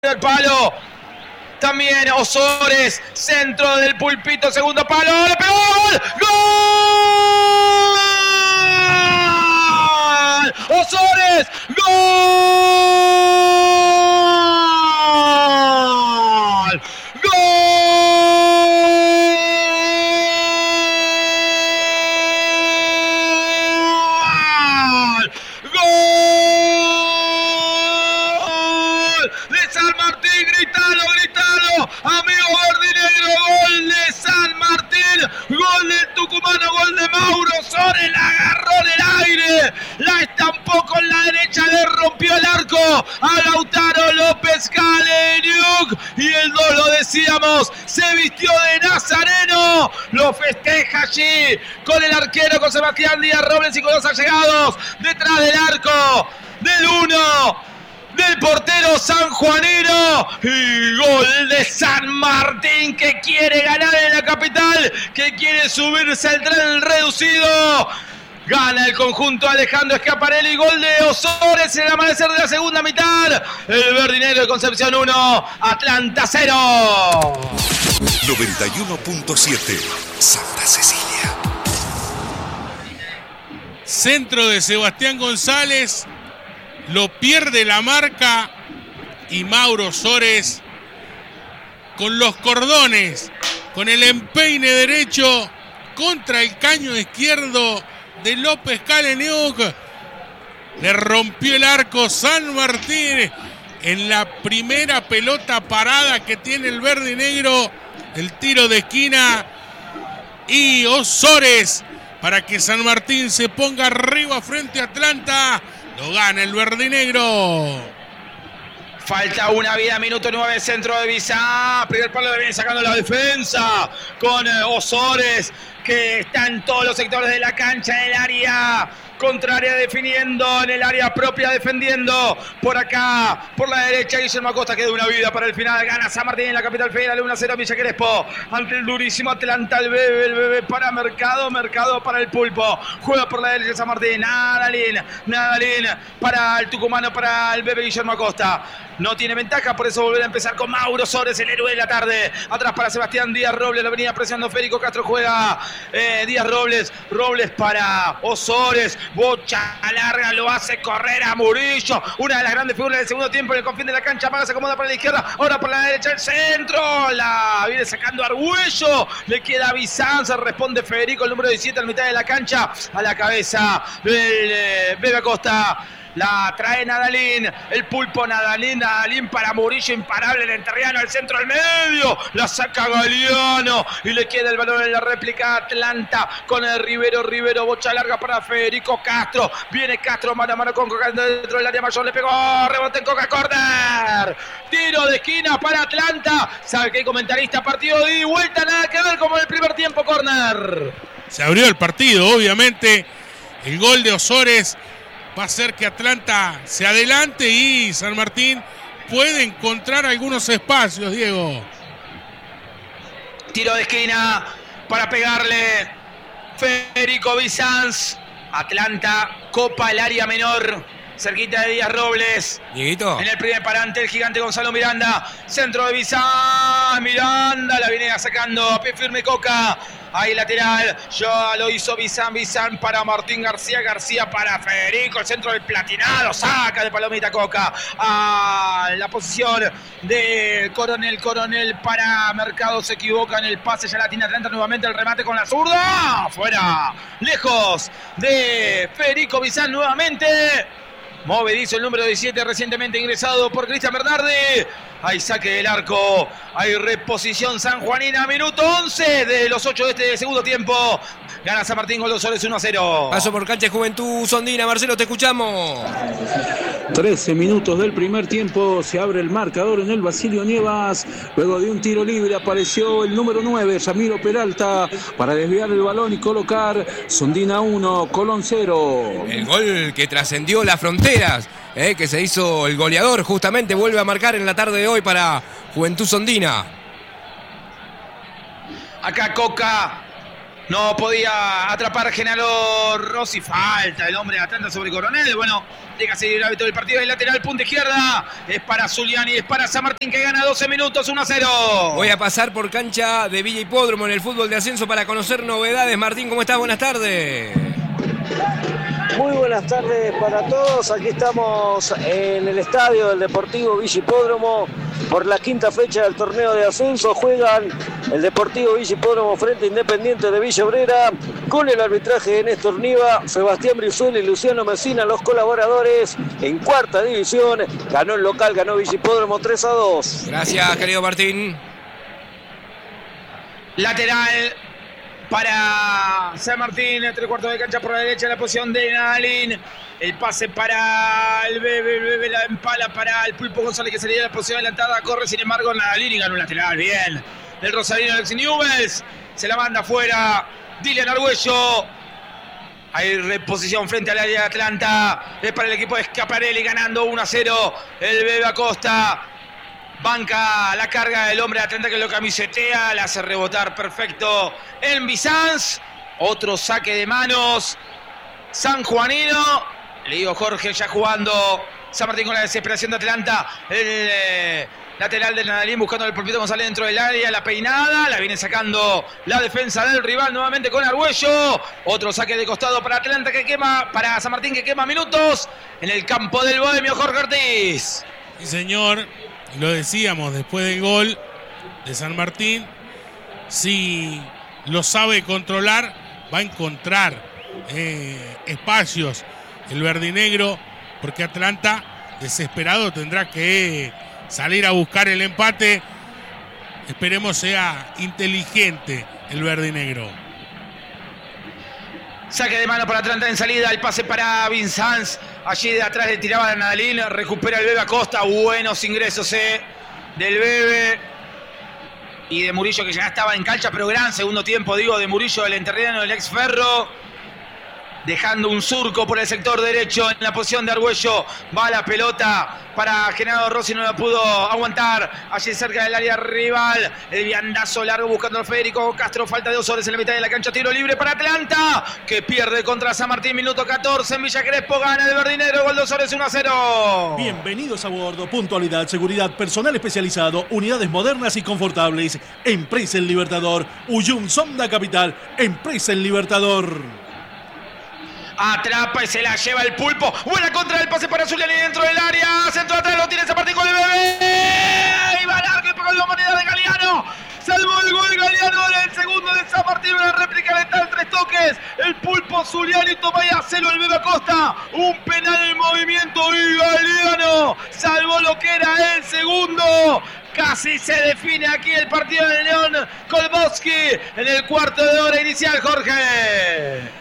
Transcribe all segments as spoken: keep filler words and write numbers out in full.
el palo. También Osores, centro del Pulpito, segundo palo, le pegó, ¡gol! ¡Gol! Osores, ¡gol! ¡Gol! ¡Gol! De San Martín, gritalo, gritalo, amigo verdinegro, gol de San Martín, gol del tucumano, gol de Mauro Osores, la agarró en el aire, la estampó con la derecha, le rompió el arco a Lautaro López Kaleniuk y el dos, lo decíamos, se vistió de nazareno, lo festeja allí con el arquero, con Sebastián Díaz Robles y con los allegados detrás del arco del uno del portero sanjuanino y gol de San Martín, que quiere ganar en la capital, que quiere subirse al tren reducido. Gana el conjunto Alejandro Schiaparelli, gol de Osores en el amanecer de la segunda mitad. El verdinegro de Concepción uno, Atlanta cero. noventa y uno punto siete, Santa Cecilia. Centro de Sebastián González, lo pierde la marca y Mauro Osores con los cordones, con el empeine derecho contra el caño izquierdo de López Kaleniuk, le rompió el arco San Martín en la primera pelota parada que tiene el verde y negro, el tiro de esquina, y Osores para que San Martín se ponga arriba frente a Atlanta. Lo gana el verde y negro. Falta una vida, minuto nueve, centro de Bizá. Primer palo, le viene sacando la defensa con eh, Osores, que está en todos los sectores de la cancha, en el área contraria definiendo, en el área propia defendiendo. Por acá, por la derecha, Guillermo Acosta, queda una vida para el final. Gana San Martín en la capital federal, uno a cero Villa Crespo. Ante el durísimo Atlanta, el bebé, el bebé para Mercado, Mercado para el Pulpo. Juega por la derecha San Martín, Nadalín, Nadalín para el tucumano, para el bebé Guillermo Acosta. No tiene ventaja, por eso volver a empezar con Mauro Osores, el héroe de la tarde. Atrás para Sebastián Díaz Robles, lo venía presionando Federico Castro, juega eh, Díaz Robles, Robles para Osores. Bocha larga, lo hace correr a Murillo, una de las grandes figuras del segundo tiempo en el confín de la cancha. Maga se acomoda para la izquierda, ahora por la derecha el centro, la viene sacando Argüello, le queda Bizán, se responde Federico, el número diecisiete, a la mitad de la cancha, a la cabeza del eh, Bebe Acosta. La trae Nadalín, el Pulpo Nadalín, Nadalín para Murillo, imparable el enterriano, al centro al medio, la saca Galeano y le queda el balón en la réplica Atlanta con el Rivero, Rivero, bocha larga para Federico Castro, viene Castro mano a mano con Coca dentro del área mayor, le pegó, rebote en Coca, córner, tiro de esquina para Atlanta. ¿Sabe qué, comentarista? Partido de ida y vuelta, nada que ver como en el primer tiempo, córner. Se abrió el partido, obviamente, el gol de Osores va a hacer que Atlanta se adelante y San Martín puede encontrar algunos espacios, Diego. Tiro de esquina para pegarle Federico Bizanz. Atlanta copa el área menor, cerquita de Díaz Robles. Dieguito. En el primer parante el gigante Gonzalo Miranda. Centro de Bizanz. Miranda la viene sacando a pie firme Coca. Ahí lateral, ya lo hizo Bizán, Bizán para Martín García, García para Federico, el centro del platinado, saca de palomita Coca a la posición de Coronel, Coronel para Mercado, se equivoca en el pase, ya la tiene Atlanta nuevamente, el remate con la zurda, fuera, lejos de Federico Bizán nuevamente. Movedizo el número diecisiete, recientemente ingresado por Cristian Bernardi. Hay saque del arco, hay reposición sanjuanina, minuto once de los ocho de este segundo tiempo. Gana San Martín, gol de Osores uno a cero. Paso por cancha de Juventud Sondina. Marcelo, te escuchamos. trece minutos del primer tiempo, se abre el marcador en el Basilio Nievas. Luego de un tiro libre apareció el número nueve, Ramiro Peralta, para desviar el balón y colocar Sondina uno, Colón cero. El gol que trascendió las fronteras, eh, que se hizo el goleador, justamente vuelve a marcar en la tarde de hoy para Juventud Sondina. Acá Coca No podía atrapar Genaro Rossi. Falta el hombre de Atlanta sobre Coronel. Bueno, deja seguir el hábito del partido. El lateral, punta izquierda. Es para Zuliani, es para San Martín, que gana doce minutos, uno a cero. Voy a pasar por cancha de Villa Hipódromo en el fútbol de ascenso para conocer novedades. Martín, ¿cómo estás? Buenas tardes. Muy buenas tardes para todos. Aquí estamos en el estadio del Deportivo Villa Hipódromo por la quinta fecha del torneo de ascenso. Juegan el Deportivo Villa Hipódromo frente a Independiente de Villa Obrera con el arbitraje de Néstor Niva, Sebastián Brizuela y Luciano Mesina, los colaboradores. En cuarta división ganó el local, ganó Villa Hipódromo tres a dos. Gracias, querido Martín. Lateral para San Martín, tres cuartos de cancha por la derecha, en la posición de Nadalín. El pase para el Bebe, el Bebe la empala para el Pulpo González, que salía de la posición adelantada, corre sin embargo Nadalín y ganó un lateral, bien. El rosarino Alexis Newells se la manda afuera, Dylan Argüello. Hay reposición frente al área de Atlanta, es para el equipo de Schiaparelli, ganando uno a cero. El Bebe Acosta banca la carga del hombre de Atlanta, que lo camisetea, la hace rebotar perfecto en Bizanz. Otro saque de manos sanjuanino. Le digo Jorge, ya jugando San Martín con la desesperación de Atlanta. El eh, lateral de Nadalín buscando el Pulpito González dentro del área. La peinada, la viene sacando la defensa del rival nuevamente con Argüello. Otro saque de costado para Atlanta que quema, para San Martín que quema minutos en el campo del Bohemio Jorge Ortiz. Sí, señor. Lo decíamos después del gol de San Martín, si lo sabe controlar, va a encontrar eh, espacios el verdinegro, porque Atlanta, desesperado, tendrá que salir a buscar el empate. Esperemos sea inteligente el verdinegro. Saque de mano para Atlanta en salida, el pase para Vinzanz. Allí de atrás le tiraba a Nadalín, recupera el Bebe Acosta. Buenos ingresos eh, del Bebe y de Murillo, que ya estaba en cancha, pero gran segundo tiempo, digo, de Murillo, el enterriano del ex Ferro, dejando un surco por el sector derecho en la posición de Argüello. Va la pelota para Genaro Rossi, no la pudo aguantar allí cerca del área rival. El viandazo largo buscando a Federico Castro. Falta de dos horas en la mitad de la cancha. Tiro libre para Atlanta, que pierde contra San Martín. Minuto catorce en Villa Crespo. Gana el verdinegro. Gol de Osores, uno a cero. Bienvenidos a bordo. Puntualidad, seguridad, personal especializado, unidades modernas y confortables. Empresa El Libertador. Uyum Sonda Capital. Empresa El Libertador. Atrapa y se la lleva el Pulpo. Buena contra del pase para Zuliani dentro del área. Centro atrás, lo tiene San Martín con el Bebé. Y va largo y pegó la moneda de Galeano. Salvó el gol Galeano en el segundo de San Martín. Una réplica letal, tres toques. El Pulpo Zuliani toma y hacelo el Bebe Acosta. Un penal en movimiento y Galeano salvó lo que era el segundo. Casi se define aquí el partido de León Kolbowski en el cuarto de hora inicial, Jorge.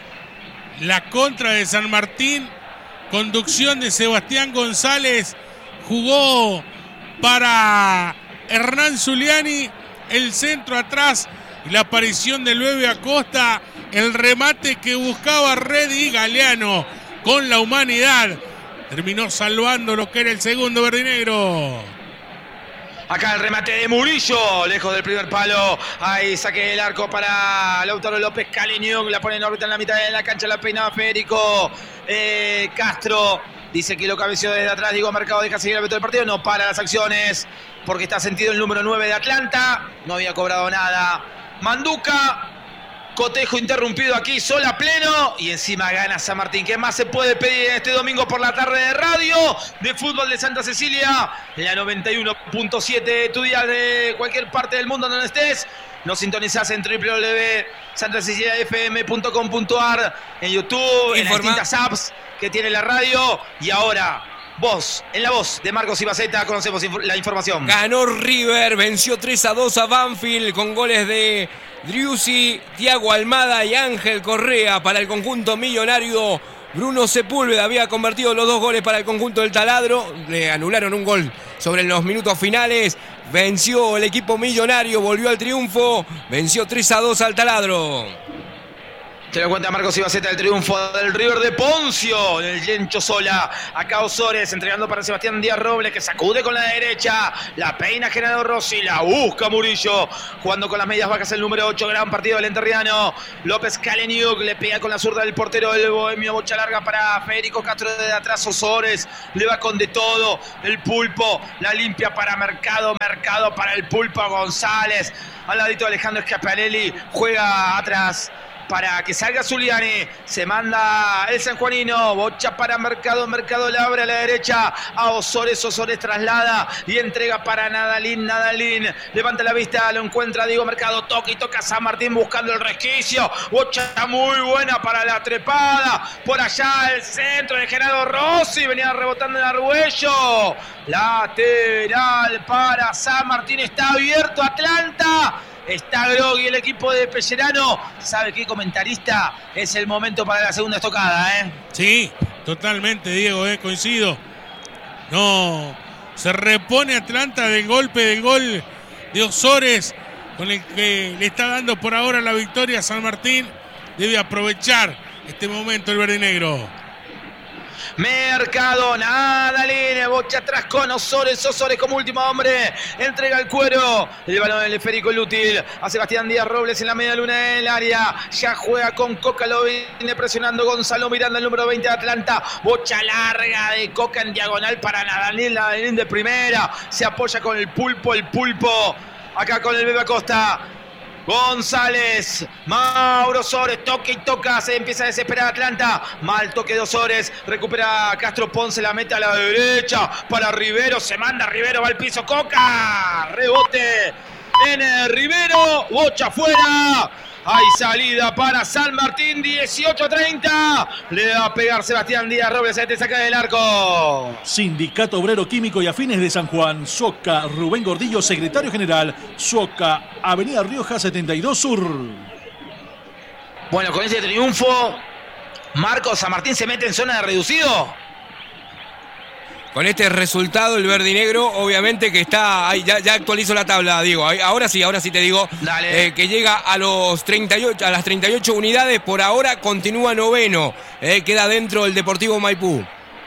La contra de San Martín, conducción de Sebastián González, jugó para Hernán Zuliani, el centro atrás y la aparición del Bebe Acosta, el remate que buscaba Reddy Galeano con la humanidad, terminó salvando lo que era el segundo verdinegro. Acá el remate de Murillo, lejos del primer palo. Ahí saque el arco para Lautaro López. Caliñón la pone en órbita en la mitad de la cancha. La peinaba Federico eh, Castro. Dice que lo cabeció desde atrás. Diego Mercado deja seguir el veto del partido. No para las acciones porque está sentido el número nueve de Atlanta. No había cobrado nada Manduca. Cotejo interrumpido aquí, sol a pleno y encima gana San Martín. ¿Qué más se puede pedir en este domingo por la tarde de radio de fútbol de Santa Cecilia? En la noventa y uno punto siete, tu día de cualquier parte del mundo donde estés. Nos sintonizás en doble u doble u doble u punto santa cecilia f m punto com punto a r, en YouTube, Informa. En las distintas apps que tiene la radio. Y ahora, vos, en la voz de Marcos Ibaceta, conocemos la información. Ganó River, venció tres a dos a Banfield con goles de Driussi, Thiago Almada y Ángel Correa para el conjunto millonario. Bruno Sepúlveda había convertido los dos goles para el conjunto del Taladro. Le anularon un gol sobre los minutos finales. Venció el equipo millonario, volvió al triunfo. Venció tres a dos al Taladro. Te lo cuenta Marcos Ibaceta, el triunfo del River de Poncio, el Yencho Sola. Acá Osores entregando para Sebastián Díaz Robles, que sacude con la derecha. La peina Genaro Rossi, la busca Murillo. Jugando con las medias bajas el número ocho, gran partido del enterriano. López Kaleniuk le pega con la zurda del portero del Bohemio. Bocha larga para Federico Castro de atrás. Osores le va con de todo. El Pulpo la limpia para Mercado. Mercado para el Pulpo González. Al ladito Alejandro Schiaparelli juega atrás para que salga Zuliani, se manda el sanjuanino, Bocha para Mercado, Mercado le abre a la derecha a Osores, Osores traslada y entrega para Nadalín, Nadalín levanta la vista, lo encuentra Diego Mercado, toca y toca a San Martín buscando el resquicio, Bocha muy buena para la trepada, por allá el centro de Genaro Rossi, venía rebotando en Argüello, lateral para San Martín, está abierto Atlanta. Está Grogui, el equipo de Pellerano. ¿Sabe qué, comentarista? Es el momento para la segunda estocada, ¿eh? Sí, totalmente, Diego, ¿eh? Coincido. No, se repone Atlanta del golpe del gol de Osores, con el que le está dando por ahora la victoria a San Martín. Debe aprovechar este momento el verde y negro. Mercado, Nadalín, Bocha atrás con Osores, Osores como último hombre, entrega el cuero, el balón del esférico inútil a Sebastián Díaz Robles en la media luna del área, ya juega con Coca, lo viene presionando Gonzalo Miranda, el número veinte de Atlanta, Bocha larga de Coca en diagonal para Nadalín, Nadalín de primera, se apoya con el Pulpo, el Pulpo, acá con el Bebe Acosta. González, Mauro Osores, toca y toca, se empieza a desesperar Atlanta, mal toque de Osores, recupera Castro Ponce, la mete a la derecha, para Rivero, se manda Rivero, va al piso, Coca, rebote en el Rivero, Bocha afuera. Hay salida para San Martín, dieciocho treinta. Le va a pegar Sebastián Díaz Robles, se te saca del arco. Sindicato Obrero Químico y Afines de San Juan, Soca, Rubén Gordillo, secretario general, Soca, Avenida Rioja setenta y dos Sur. Bueno, con ese triunfo, Marcos, San Martín se mete en zona de reducido. Con este resultado, el verde y negro, obviamente que está. Ahí, ya, ya actualizo la tabla, Diego. Ahora sí, ahora sí te digo. Eh, que llega a, los treinta y ocho, a las treinta y ocho unidades. Por ahora continúa noveno. Eh, queda dentro el Deportivo Maipú.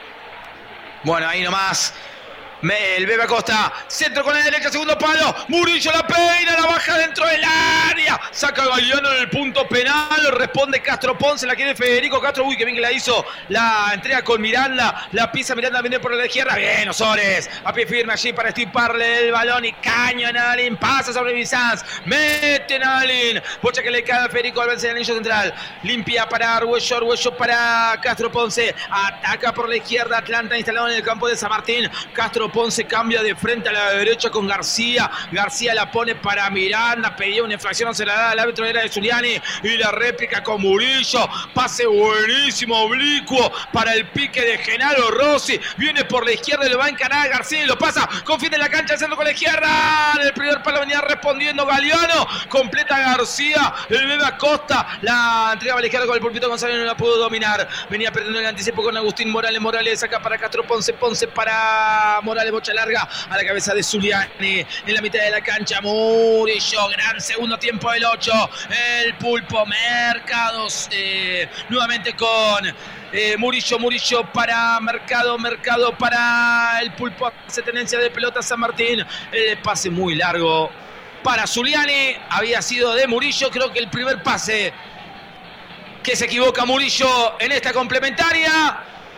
Bueno, ahí nomás. El Bebe Acosta, centro con la derecha, segundo palo, Murillo la peina, la baja dentro del área, saca Galeano en el punto penal, responde Castro Ponce, la quiere Federico Castro, uy, que bien que la hizo, la entrega con Miranda, la pisa Miranda, viene por la izquierda, bien Osores, a pie firme allí para estiparle el balón y caña Nadalín, pasa sobre Bizanz, mete Nadalín, Bocha que le cae a Federico al vencer el anillo central, limpia para Argüello, Argüello para Castro Ponce, ataca por la izquierda, Atlanta instalado en el campo de San Martín, Castro Ponce cambia de frente a la derecha con García. García la pone para Miranda. Pedía una infracción, se la da al árbitro, era de Zuliani. Y la réplica con Murillo. Pase buenísimo, oblicuo para el pique de Genaro Rossi. Viene por la izquierda y lo va a encarar García y lo pasa. Confía en la cancha, el centro con la izquierda. En el primer palo venía respondiendo Galeano. Completa García. El Bebe Acosta. La entregaba a la izquierda con el Pulpito González. No la pudo dominar. Venía perdiendo el anticipo con Agustín Morales. Morales acá para Castro Ponce. Ponce para Morales. Bocha larga a la cabeza de Zuliani en la mitad de la cancha. Murillo, gran segundo tiempo del ocho. El Pulpo, Mercados eh, nuevamente con eh, Murillo, Murillo para Mercado, Mercado para el Pulpo. Hace tenencia de pelota San Martín. El pase muy largo para Zuliani. Había sido de Murillo. Creo que el primer pase que se equivoca Murillo en esta complementaria.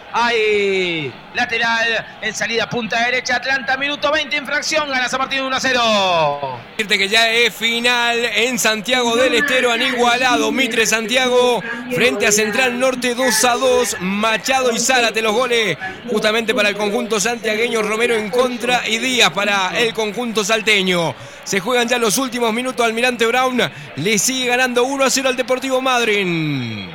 Hay lateral en salida punta derecha, Atlanta, minuto veinte, infracción, gana San Martín uno a cero. Decirte que ya es final en Santiago del Estero, han igualado Mitre Santiago frente a Central Norte dos a dos, Machado y Zárate los goles justamente para el conjunto santiagueño, Romero en contra y Díaz para el conjunto salteño. Se juegan ya los últimos minutos, Almirante Brown le sigue ganando uno a cero al Deportivo Madryn.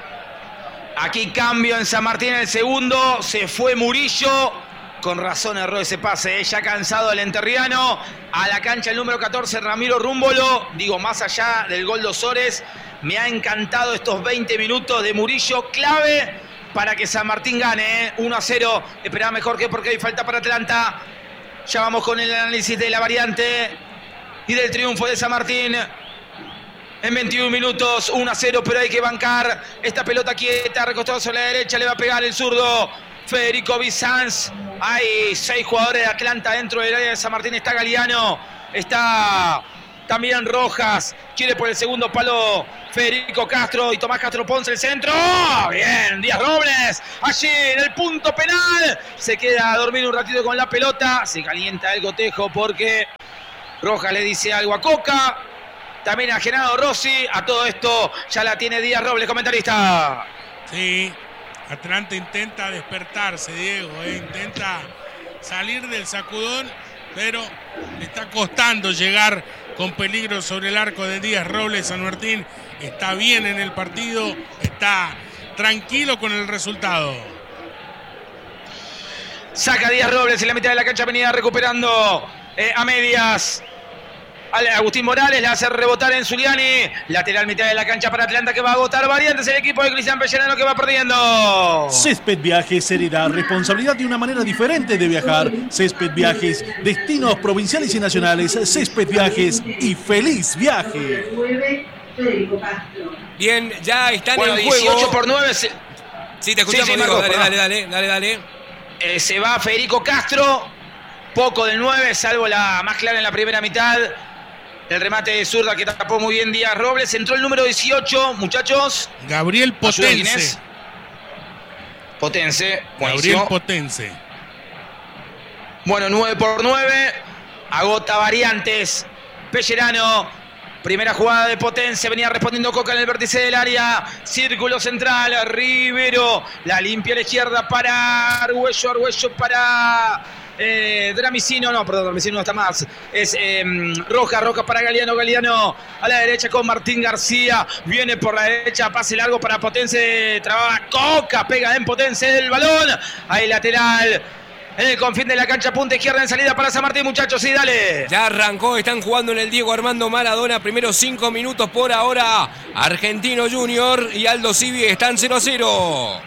Aquí cambio en San Martín en el segundo, se fue Murillo, con razón erró ese pase, ¿eh? Ya cansado el enterriano, a la cancha el número catorce Ramiro Rúmbolo, digo más allá del gol de Osores, me ha encantado estos veinte minutos de Murillo, clave para que San Martín gane, ¿eh? uno a cero, esperaba mejor que porque hay falta para Atlanta, ya vamos con el análisis de la variante y del triunfo de San Martín. En veintiún minutos, uno a cero, pero hay que bancar esta pelota quieta, recostado sobre la derecha, le va a pegar el zurdo Federico Bizanz. Hay seis jugadores de Atlanta dentro del área de San Martín. Está Galeano, está también Rojas, quiere por el segundo palo Federico Castro y Tomás Castro Ponce el centro. Bien, Díaz Robles, allí en el punto penal. Se queda a dormir un ratito con la pelota, se calienta el cotejo porque Rojas le dice algo a Coca. También a Genaro Rossi. A todo esto ya la tiene Díaz Robles, comentarista. Sí, Atlanta intenta despertarse, Diego. Eh, intenta salir del sacudón, pero le está costando llegar con peligro sobre el arco de Díaz Robles. San Martín está bien en el partido, está tranquilo con el resultado. Saca Díaz Robles en la mitad de la cancha, venía recuperando eh, a medias. Agustín Morales la hace rebotar en Zuliani. Lateral mitad de la cancha para Atlanta, que va a agotar variantes el equipo de Cristian Pellerano, que va perdiendo. Césped Viajes, seriedad, responsabilidad y una manera diferente de viajar. Césped Viajes, destinos provinciales y nacionales. Césped Viajes y feliz viaje. Bien, ya están bueno, en juego. dieciocho por nueve. Se... Sí, te escuchamos, sí, sí, Diego. Marcos, Dale, dale, dale, dale, dale. Eh, se va Federico Castro. Poco del nueve, salvo la más clara en la primera mitad. El remate de zurda que tapó muy bien Díaz Robles. Entró el número dieciocho, muchachos. Gabriel Potense. Potense. Gabriel Potense. Bueno, nueve por nueve. Agota variantes. Pellerano. Primera jugada de Potense. Venía respondiendo Coca en el vértice del área. Círculo central. Rivero. La limpia a la izquierda para Argüello. Argüello para... Eh, Dramicino, no, perdón, Dramicino no está más. Es eh, Roja, Roja para Galeano, Galeano a la derecha con Martín García. Viene por la derecha, pase largo para Potense. Trababa Coca, pega en Potense el balón. Ahí lateral. En el confín de la cancha, punta izquierda en salida para San Martín, muchachos, sí, dale. Ya arrancó, están jugando en el Diego Armando Maradona. Primeros cinco minutos por ahora. Argentino Junior y Aldo Civi están cero a cero.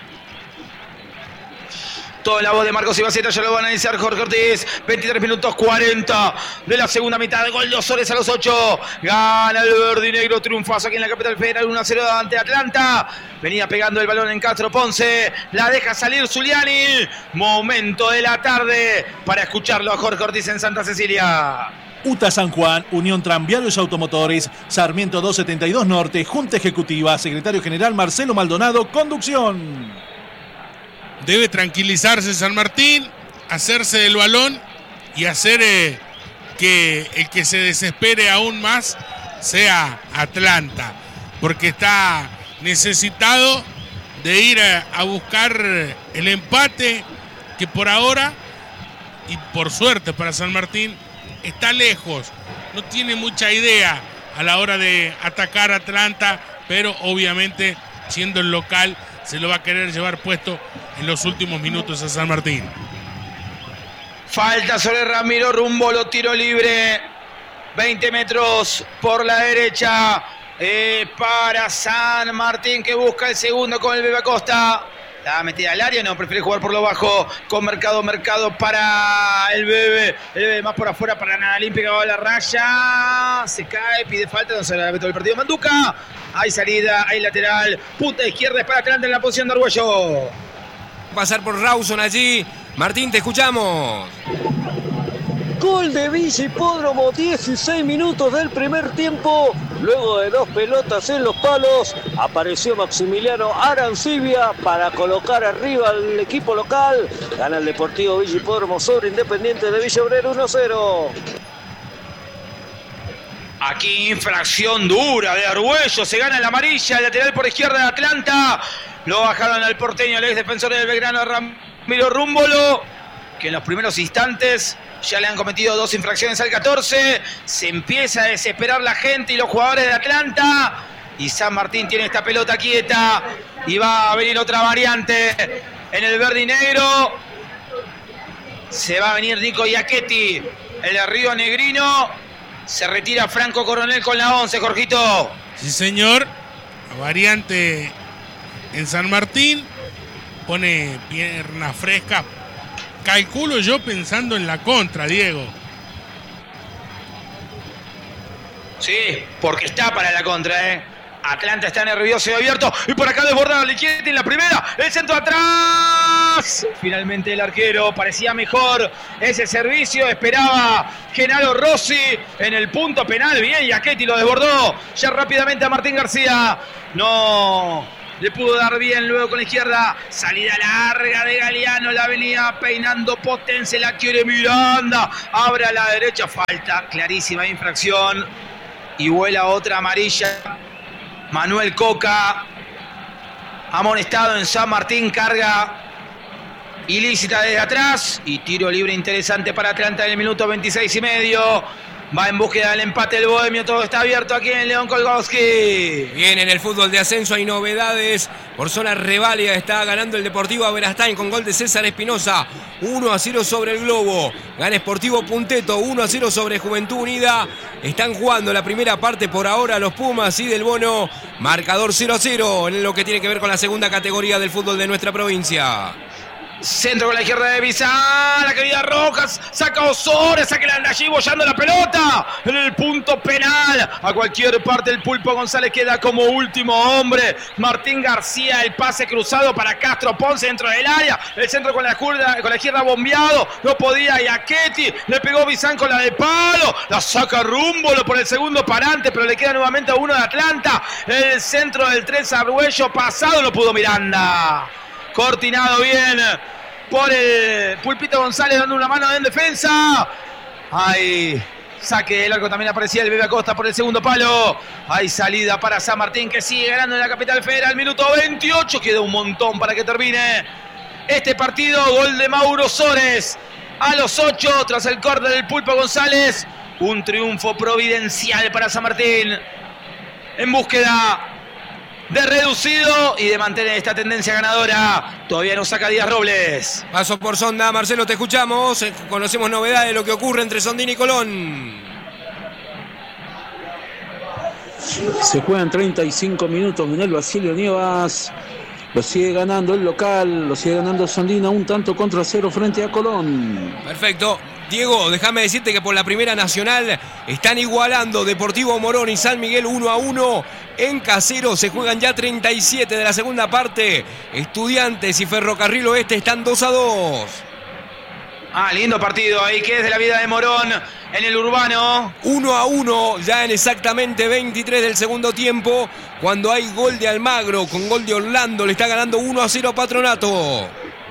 Toda la voz de Marcos Ibaceta, ya lo va a analizar Jorge Ortiz. veintitrés minutos cuarenta de la segunda mitad. Gol de Osores a los ocho. Gana el verdinegro, triunfazo aquí en la capital federal. uno a cero ante Atlanta. Venía pegando el balón en Castro Ponce. La deja salir Zuliani. Momento de la tarde para escucharlo a Jorge Ortiz en Santa Cecilia. UTA San Juan, Unión Tranviarios Automotores, Sarmiento doscientos setenta y dos Norte, Junta Ejecutiva, Secretario General Marcelo Maldonado, conducción. Debe tranquilizarse San Martín, hacerse del balón y hacer eh, que el que se desespere aún más sea Atlanta, porque está necesitado de ir a, a buscar el empate que por ahora, y por suerte para San Martín, está lejos. No tiene mucha idea a la hora de atacar a Atlanta, pero obviamente siendo el local se lo va a querer llevar puesto en los últimos minutos a San Martín. Falta sobre Ramiro Rumbolo, tiro libre. veinte metros por la derecha. Eh, para San Martín, que busca el segundo con el Bebe Acosta. La metida al área, no, prefiere jugar por lo bajo con Mercado, Mercado para el Bebe. El Bebe más por afuera para nada limpia, va a la raya. Se cae, pide falta, no se la ve todo el partido. Manduca, hay salida, hay lateral. Punta izquierda es para Atlanta en la posición de Argüello. Pasar por Rawson allí. Martín, te escuchamos. Gol de Villa Hipódromo, dieciséis minutos del primer tiempo. Luego de dos pelotas en los palos, apareció Maximiliano Arancibia para colocar arriba al equipo local. Gana el Deportivo Villa Hipódromo sobre Independiente de Villa Obrera uno a cero. Aquí infracción dura de Argüello, se gana la amarilla, el lateral por izquierda de Atlanta. Lo bajaron al porteño, el ex defensor del Belgrano, Ramiro Rúmbolo, que en los primeros instantes ya le han cometido dos infracciones al catorce. Se empieza a desesperar la gente y los jugadores de Atlanta. Y San Martín tiene esta pelota quieta. Y va a venir otra variante en el verde y negro. Se va a venir Nico Iachetti, el de Río Negrino. Se retira Franco Coronel con la once, Jorgito. Sí, señor. Variante en San Martín. Pone pierna fresca. Calculo yo pensando en la contra, Diego. Sí, porque está para la contra, ¿eh? Atlanta está nervioso y abierto. Y por acá desbordado Liquietti en la primera. El centro atrás. Finalmente el arquero parecía mejor ese servicio. Esperaba Genaro Rossi en el punto penal. Bien, Giachetti lo desbordó ya rápidamente a Martín García. No le pudo dar bien luego con la izquierda. Salida larga de Galeano. La venía peinando Potense. La quiere Miranda. Abre a la derecha. Falta. Clarísima infracción. Y vuela otra amarilla. Manuel Coca, amonestado en San Martín, carga ilícita desde atrás y tiro libre interesante para Atlanta en el minuto veintiséis y medio. Va en búsqueda del empate el Bohemio, todo está abierto aquí en León Kolgowski. Bien, en el fútbol de ascenso hay novedades. Por zona reválida está ganando el Deportivo Aberastain con gol de César Espinosa. uno a cero sobre el Globo. Gana Sportivo Punteto, uno a cero sobre Juventud Unida. Están jugando la primera parte por ahora los Pumas y Del Bono. Marcador cero a cero en lo que tiene que ver con la segunda categoría del fútbol de nuestra provincia. Centro con la izquierda de Bizán, la querida Rojas, saca Osores, saca el allí bollando la pelota en el punto penal. A cualquier parte el Pulpo González queda como último hombre. Martín García, el pase cruzado para Castro Ponce dentro del área. El centro con la izquierda, con la izquierda bombeado, no podía Giachetti, le pegó Bizán con la de palo, la saca Rúmbolo por el segundo parante, pero le queda nuevamente a uno de Atlanta. El centro del tres Arguello pasado, no pudo Miranda. Cortinado bien por el Pulpito González dando una mano en defensa. Hay saque del arco, también aparecía el Bebe Acosta por el segundo palo. Hay salida para San Martín que sigue ganando en la capital federal. Minuto veintiocho, queda un montón para que termine este partido. Gol de Mauro Sores a los ocho tras el córner del Pulpo González. Un triunfo providencial para San Martín en búsqueda de reducido y de mantener esta tendencia ganadora. Todavía no saca Díaz Robles. Paso por Sonda, Marcelo, te escuchamos. Conocemos novedades de lo que ocurre entre Sondín y Colón. Se juegan treinta y cinco minutos en el Basilio Nievas. Lo sigue ganando el local, lo sigue ganando Sondín a un tanto contra cero frente a Colón. Perfecto. Diego, déjame decirte que por la Primera Nacional están igualando Deportivo Morón y San Miguel uno a uno. En Casero se juegan ya treinta y siete de la segunda parte. Estudiantes y Ferrocarril Oeste están dos a dos. Ah, lindo partido ahí, que es de la vida de Morón en el urbano. uno a uno, ya en exactamente veintitrés del segundo tiempo, cuando hay gol de Almagro con gol de Orlando. Le está ganando uno a cero a Patronato.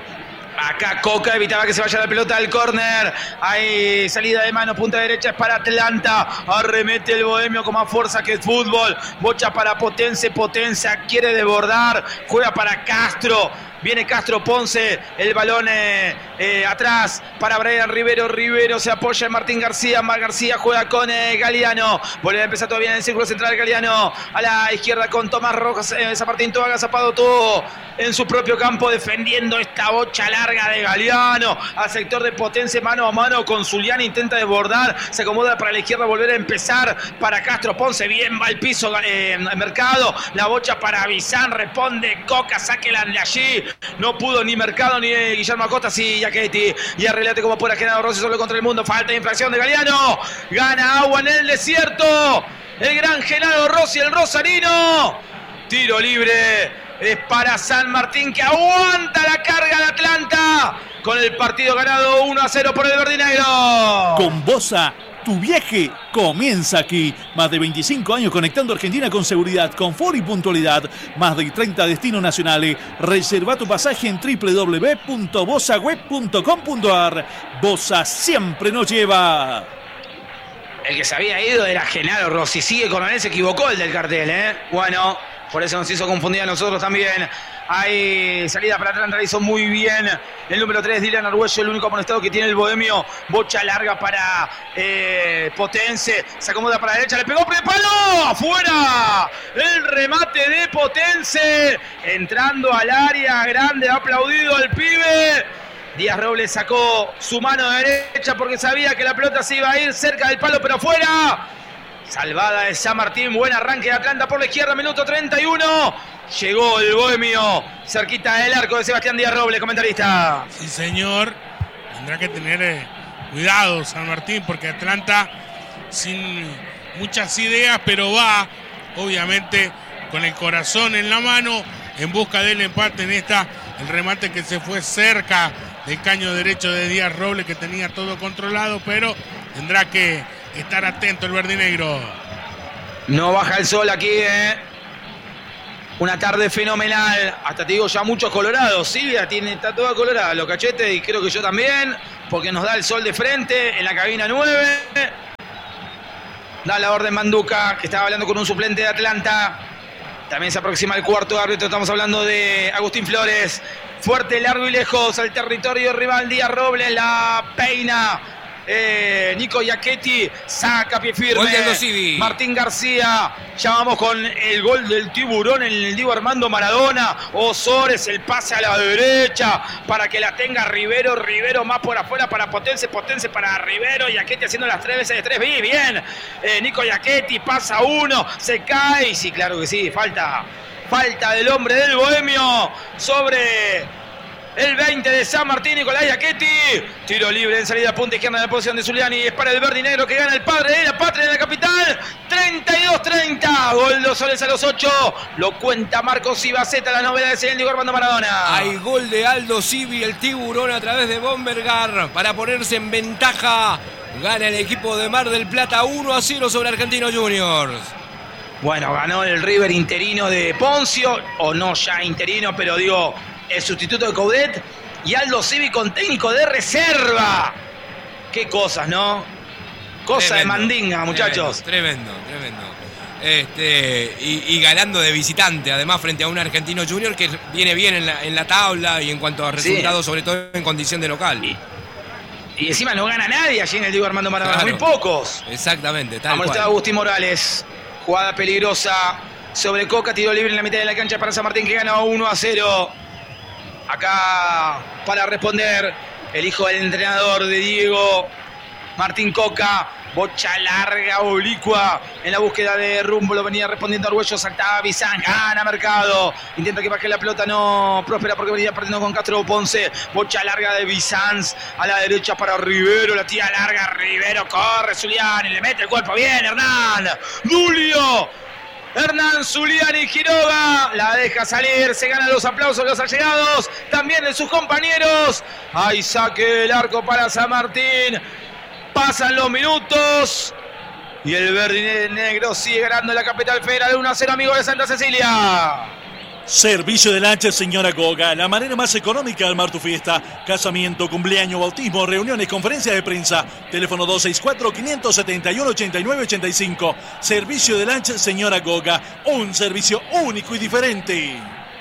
Acá Coca evitaba que se vaya la pelota al córner. Hay salida de mano, punta derecha es para Atlanta. Arremete el Bohemio con más fuerza que el fútbol. Bocha para Potense, Potense quiere desbordar. Juega para Castro. Viene Castro Ponce, el balón eh, eh, atrás para Brian Rivero. Rivero se apoya en Martín García. Mar García juega con eh, Galeano. Vuelve a empezar todavía en el círculo central Galeano. A la izquierda con Tomás Rojas. Eh, San Martín todo agazapado todo en su propio campo defendiendo esta bocha larga de Galeano. Al sector de Potense mano a mano con Zulián. Intenta desbordar. Se acomoda para la izquierda. Volver a empezar para Castro Ponce. Bien va al piso eh, Mercado. La bocha para Bizán. Responde Coca. Sáquela de allí. No pudo ni Mercado ni Guillermo Acosta, sí, Giachetti. Y arreglate como pueda Genaro Rossi solo contra el mundo. Falta de infracción de Galeano. Gana agua en el desierto. El gran Genaro Rossi, el rosarino. Tiro libre es para San Martín que aguanta la carga de Atlanta. Con el partido ganado uno a cero por el verdinegro. Con Bosa, tu viaje comienza aquí. Más de veinticinco años conectando Argentina con seguridad, confort y puntualidad. Más de treinta destinos nacionales. Reserva tu pasaje en doble u doble u doble u punto bosa web punto com punto a r. Bosa siempre nos lleva. El que se había ido era Genaro Rossi. Sigue Coronel, se equivocó el del cartel, ¿eh? Bueno, por eso nos hizo confundir a nosotros también. Hay salida para Atlanta, la hizo muy bien el número tres, Dylan Arguello, el único amonestado que tiene el Bohemio. Bocha larga para eh, Potense, se acomoda para la derecha, le pegó pre-palo, afuera. El remate de Potense, entrando al área grande, ha aplaudido al pibe. Díaz Robles sacó su mano derecha porque sabía que la pelota se iba a ir cerca del palo, pero afuera. Salvada de San Martín, buen arranque de Atlanta por la izquierda, minuto treinta y uno. Llegó el Bohemio, cerquita del arco de Sebastián Díaz Robles, comentarista. Sí, señor. Tendrá que tener eh, cuidado San Martín, porque Atlanta, sin muchas ideas, pero va, obviamente, con el corazón en la mano, en busca del empate en esta, el remate que se fue cerca del caño derecho de Díaz Robles, que tenía todo controlado, pero tendrá que estar atento el verdinegro. No baja el sol aquí, ¿eh? Una tarde fenomenal, hasta te digo ya muchos colorados. Silvia tiene, está toda colorada, los cachetes, y creo que yo también, porque nos da el sol de frente en la cabina nueve. Da la orden Manduca, que estaba hablando con un suplente de Atlanta. También se aproxima el cuarto árbitro, estamos hablando de Agustín Flores. Fuerte, largo y lejos al territorio rival. Díaz Robles la peina. Eh, Nico Giachetti saca pie firme. Martín García. Ya vamos con el gol del tiburón en el Diego Armando Maradona. Osores, el pase a la derecha para que la tenga Rivero. Rivero más por afuera para Potense. Potense para Rivero. Giachetti haciendo las tres veces de tres. Bien, bien. Eh, Nico Giachetti pasa uno. Se cae. Sí, claro que sí. Falta. Falta del hombre del Bohemio sobre el veinte de San Martín, Nicolás Giachetti. Tiro libre en salida punta izquierda de la posición de Zuliani. Es para el verdinegro que gana el padre de la patria de la capital. treinta y dos treinta. Gol de Soles a los ocho. Lo cuenta Marcos Ibaceta. Las novedades en el Diego Armando Maradona. Hay gol de Aldo Civi, el tiburón, a través de Bombergar para ponerse en ventaja. Gana el equipo de Mar del Plata uno a cero sobre Argentinos Juniors. Bueno, ganó el River interino de Poncio. O no ya interino, pero digo, el sustituto de Coudet, y Aldo Civi con técnico de reserva. Qué cosas, ¿no? Cosa tremendo, de mandinga, muchachos. Tremendo, tremendo. tremendo. Este, y, y ganando de visitante, además, frente a un Argentino Junior que viene bien en la, en la tabla y en cuanto a resultados, sí, sobre todo en condición de local. Y, y encima no gana nadie allí en el Diego Armando Maradona, claro, muy pocos. Exactamente, tal cual. Está Agustín Morales. Jugada peligrosa sobre Coca, tiro libre en la mitad de la cancha para San Martín, que gana uno a cero. Acá para responder el hijo del entrenador de Diego, Martín Coca. Bocha larga, oblicua, en la búsqueda de rumbo, lo venía respondiendo Arguello, saltaba Bizán, gana Mercado, intenta que baje la pelota, no próspera porque venía perdiendo con Castro Ponce. Bocha larga de Bizanz, a la derecha para Rivero, la tira larga, Rivero corre, Zuliani, le mete el cuerpo, bien Hernán, Dulio, Hernán Zuliani Quiroga, la deja salir, se ganan los aplausos de los allegados, también de sus compañeros. Hay saque del arco para San Martín. Pasan los minutos y el verde negro sigue ganando la capital federal uno a cero, amigo de Santa Cecilia. Servicio de lancha, señora Coca, la manera más económica de armar tu fiesta. Casamiento, cumpleaños, bautismo, reuniones, conferencias de prensa. Teléfono dos seis cuatro, cinco siete uno, ocho nueve ocho cinco. Servicio de lancha, señora Coca, un servicio único y diferente.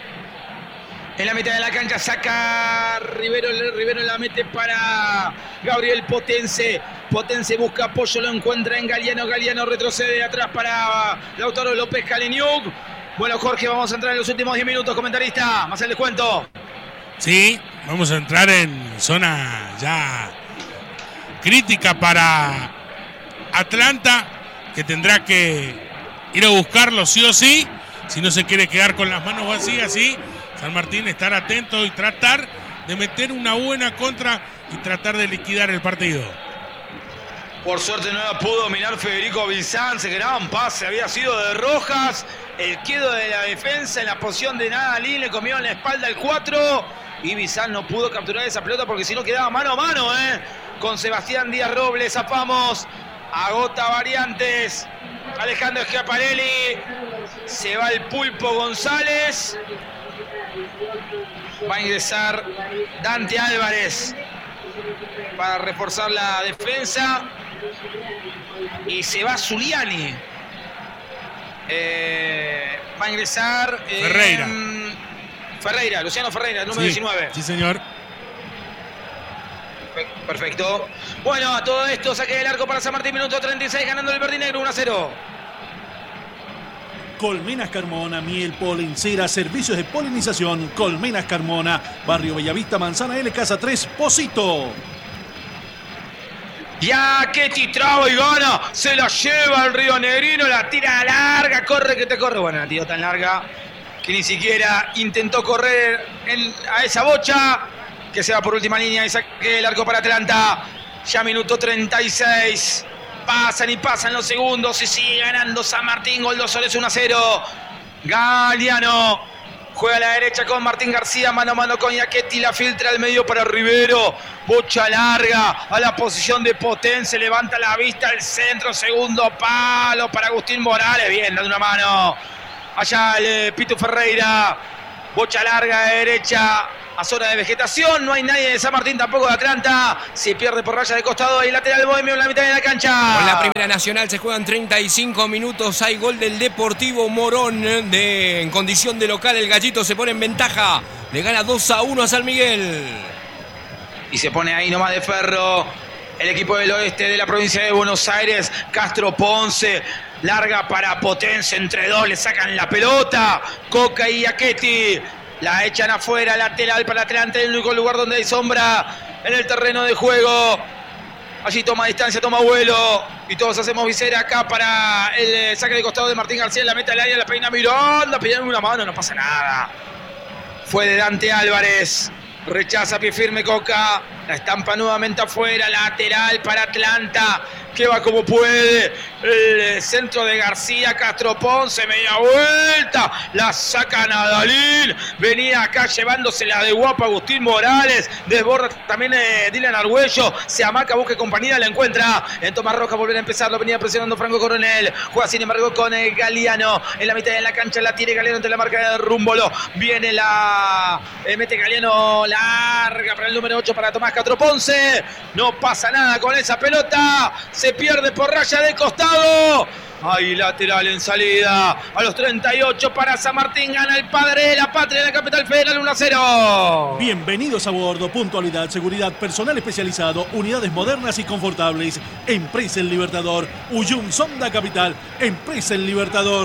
En la mitad de la cancha saca Rivero, Rivero la mete para Gabriel Potense. Potense busca apoyo, lo encuentra en Galeano. Galeano retrocede atrás para Lautaro López Kaleniuk. Bueno, Jorge, vamos a entrar en los últimos diez minutos, comentarista. Más el descuento. Sí, vamos a entrar en zona ya crítica para Atlanta, que tendrá que ir a buscarlo sí o sí, si no se quiere quedar con las manos vacías, sí. San Martín estar atento y tratar de meter una buena contra y tratar de liquidar el partido. Por suerte no la pudo dominar Federico Bizanz, gran pase había sido de Rojas, el quedo de la defensa en la posición de Nadalí, le comió en la espalda el cuatro y Bizanz no pudo capturar esa pelota porque si no quedaba mano a mano, ¿eh? Con Sebastián Díaz Robles. Zafamos, agota variantes, Alejandro Schiaparelli, se va el Pulpo González. Va a ingresar Dante Álvarez para reforzar la defensa. Y se va Zuliani. Eh, va a ingresar eh, Ferreira. Ferreira, Luciano Ferreira, número sí, diecinueve. Sí, señor. Perfecto. Bueno, a todo esto, saque del arco para San Martín, minuto treinta y seis, ganando el verdinegro uno a cero. Colmenas Carmona, miel, polen, cera, servicios de polinización. Colmenas Carmona, Barrio Bellavista, Manzana L, Casa tres, Pocito. Giachetti traba y gana, se la lleva el Río Negrino, la tira larga, corre que te corre. Bueno, la tiró tan larga que ni siquiera intentó correr en, a esa bocha, que se va por última línea y saque el arco para Atlanta. Ya minuto treinta y seis. Pasan y pasan los segundos y sigue ganando San Martín. Gol de Osores uno a cero. Galeano juega a la derecha con Martín García, mano a mano con Iaquetti, la filtra al medio para Rivero. Bocha larga a la posición de Potén, se levanta la vista al centro, segundo palo para Agustín Morales. Bien, dando una mano. Allá el eh, Pitu Ferreira. Bocha larga de derecha a zona de vegetación. No hay nadie de San Martín, tampoco de Atlanta. Se pierde por raya de costado y lateral Bohemio en la mitad de la cancha. Con la Primera Nacional se juegan treinta y cinco minutos. Hay gol del Deportivo Morón. De, en condición de local, el Gallito se pone en ventaja. Le gana dos a uno a San Miguel. Y se pone ahí nomás de ferro el equipo del oeste de la provincia de Buenos Aires. Castro Ponce. Larga para Potencia, entre dos le sacan la pelota. Coca y Iaquetti la echan afuera, lateral para Atlanta, el único lugar donde hay sombra en el terreno de juego. Allí toma distancia, toma vuelo y todos hacemos visera acá para el saque de costado de Martín García. La mete al área, la peina Miranda, pidiendo una mano, no pasa nada. Fue de Dante Álvarez. Rechaza pie firme Coca. La estampa nuevamente afuera. Lateral para Atlanta, que va como puede. El centro de García. Castro Ponce, media vuelta. La sacan a Dalín. Venía acá llevándosela de guapo Agustín Morales. Desborda también eh, Dylan Argüello. Se amaca, busca compañía, la encuentra. En toma roja, volver a empezar. Lo venía presionando Franco Coronel. Juega sin embargo con el Galeano. En la mitad de la cancha la tiene Galeano entre la marca de Rúmbolo. Viene la... Eh, mete Galeano larga para el número ocho para Tomás Castro Ponce. No pasa nada con esa pelota. Se pierde por raya de costado. Hay lateral en salida. A los treinta y ocho para San Martín. Gana el padre de la patria de la capital federal uno a cero. Bienvenidos a bordo. Puntualidad, seguridad, personal especializado, unidades modernas y confortables. Empresa El Libertador. Uyun Sonda Capital. Empresa El Libertador.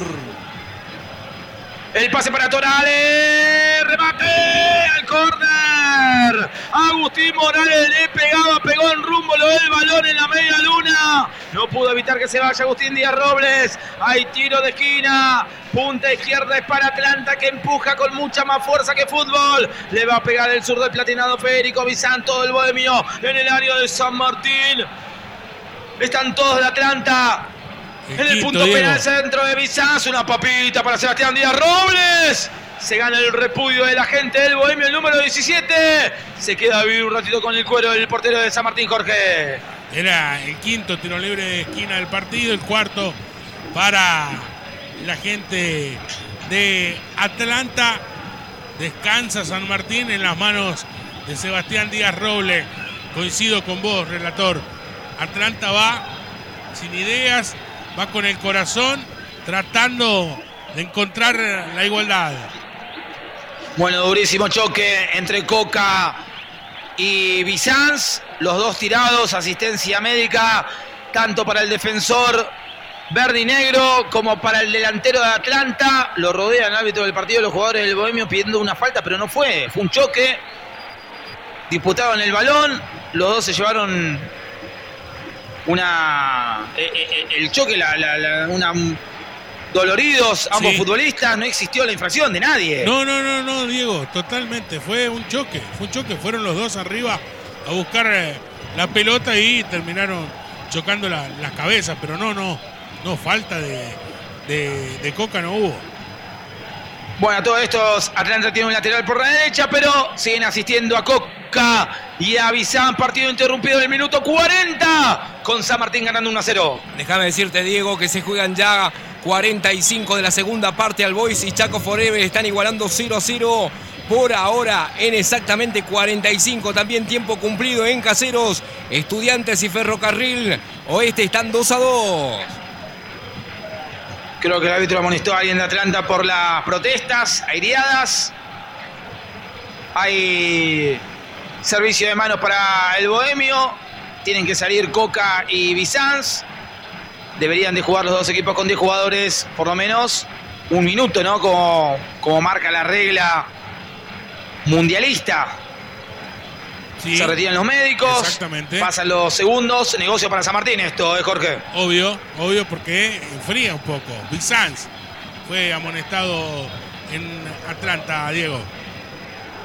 El pase para Torales. Remate al córner. Agustín Morales le pegaba, pegó en rumbo lo del balón en la media luna. No pudo evitar que se vaya Agustín Díaz Robles. Hay tiro de esquina. Punta izquierda es para Atlanta, que empuja con mucha más fuerza que fútbol. Le va a pegar el zurdo del platinado Federico Bizán. Todo el bohemio en el área de San Martín. Están todos de Atlanta. En el punto penal centro de Bizás, una papita para Sebastián Díaz Robles. Se gana el repudio de la gente del bohemio, el número diecisiete. Se queda a vivir un ratito con el cuero del portero de San Martín, Jorge. Era el quinto tiro libre de esquina del partido, el cuarto para la gente de Atlanta. Descansa San Martín en las manos de Sebastián Díaz Robles. Coincido con vos, relator. Atlanta va sin ideas, va con el corazón, tratando de encontrar la igualdad. Bueno, durísimo choque entre Coca y Bizanz. Los dos tirados, asistencia médica, tanto para el defensor verde y negro como para el delantero de Atlanta. Lo rodean el árbitro del partido los jugadores del bohemio pidiendo una falta, pero no fue. Fue un choque. Disputaban el balón. Los dos se llevaron una... el choque, la, la, la, una... doloridos ambos sí. futbolistas, no existió la infracción de nadie. No, no, no, no, Diego, totalmente, fue un choque, fue un choque, fueron los dos arriba a buscar eh, la pelota y terminaron chocando la, las cabezas, pero no, no, no, falta de, de, de Coca no hubo. Bueno, todos estos, Atlanta tiene un lateral por la derecha, pero siguen asistiendo a Coca y a Bizán. Partido interrumpido en el minuto cuarenta, con San Martín ganando uno a cero. Déjame decirte, Diego, que se juegan ya cuarenta y cinco de la segunda parte. Al Boys y Chaco Forever están igualando cero a cero por ahora en exactamente cuarenta y cinco. También tiempo cumplido en Caseros. Estudiantes y Ferrocarril Oeste están dos a dos. Creo que el árbitro amonestó a alguien de Atlanta por las protestas aireadas. Hay servicio de manos para el bohemio. Tienen que salir Coca y Bizanz. Deberían de jugar los dos equipos con diez jugadores, por lo menos un minuto, ¿no? Como, como marca la regla mundialista. Sí, se retiran los médicos, exactamente. Pasan los segundos, negocio para San Martín esto, ¿eh, Jorge? Obvio, obvio, porque enfría un poco. Bizanz fue amonestado en Atlanta, Diego.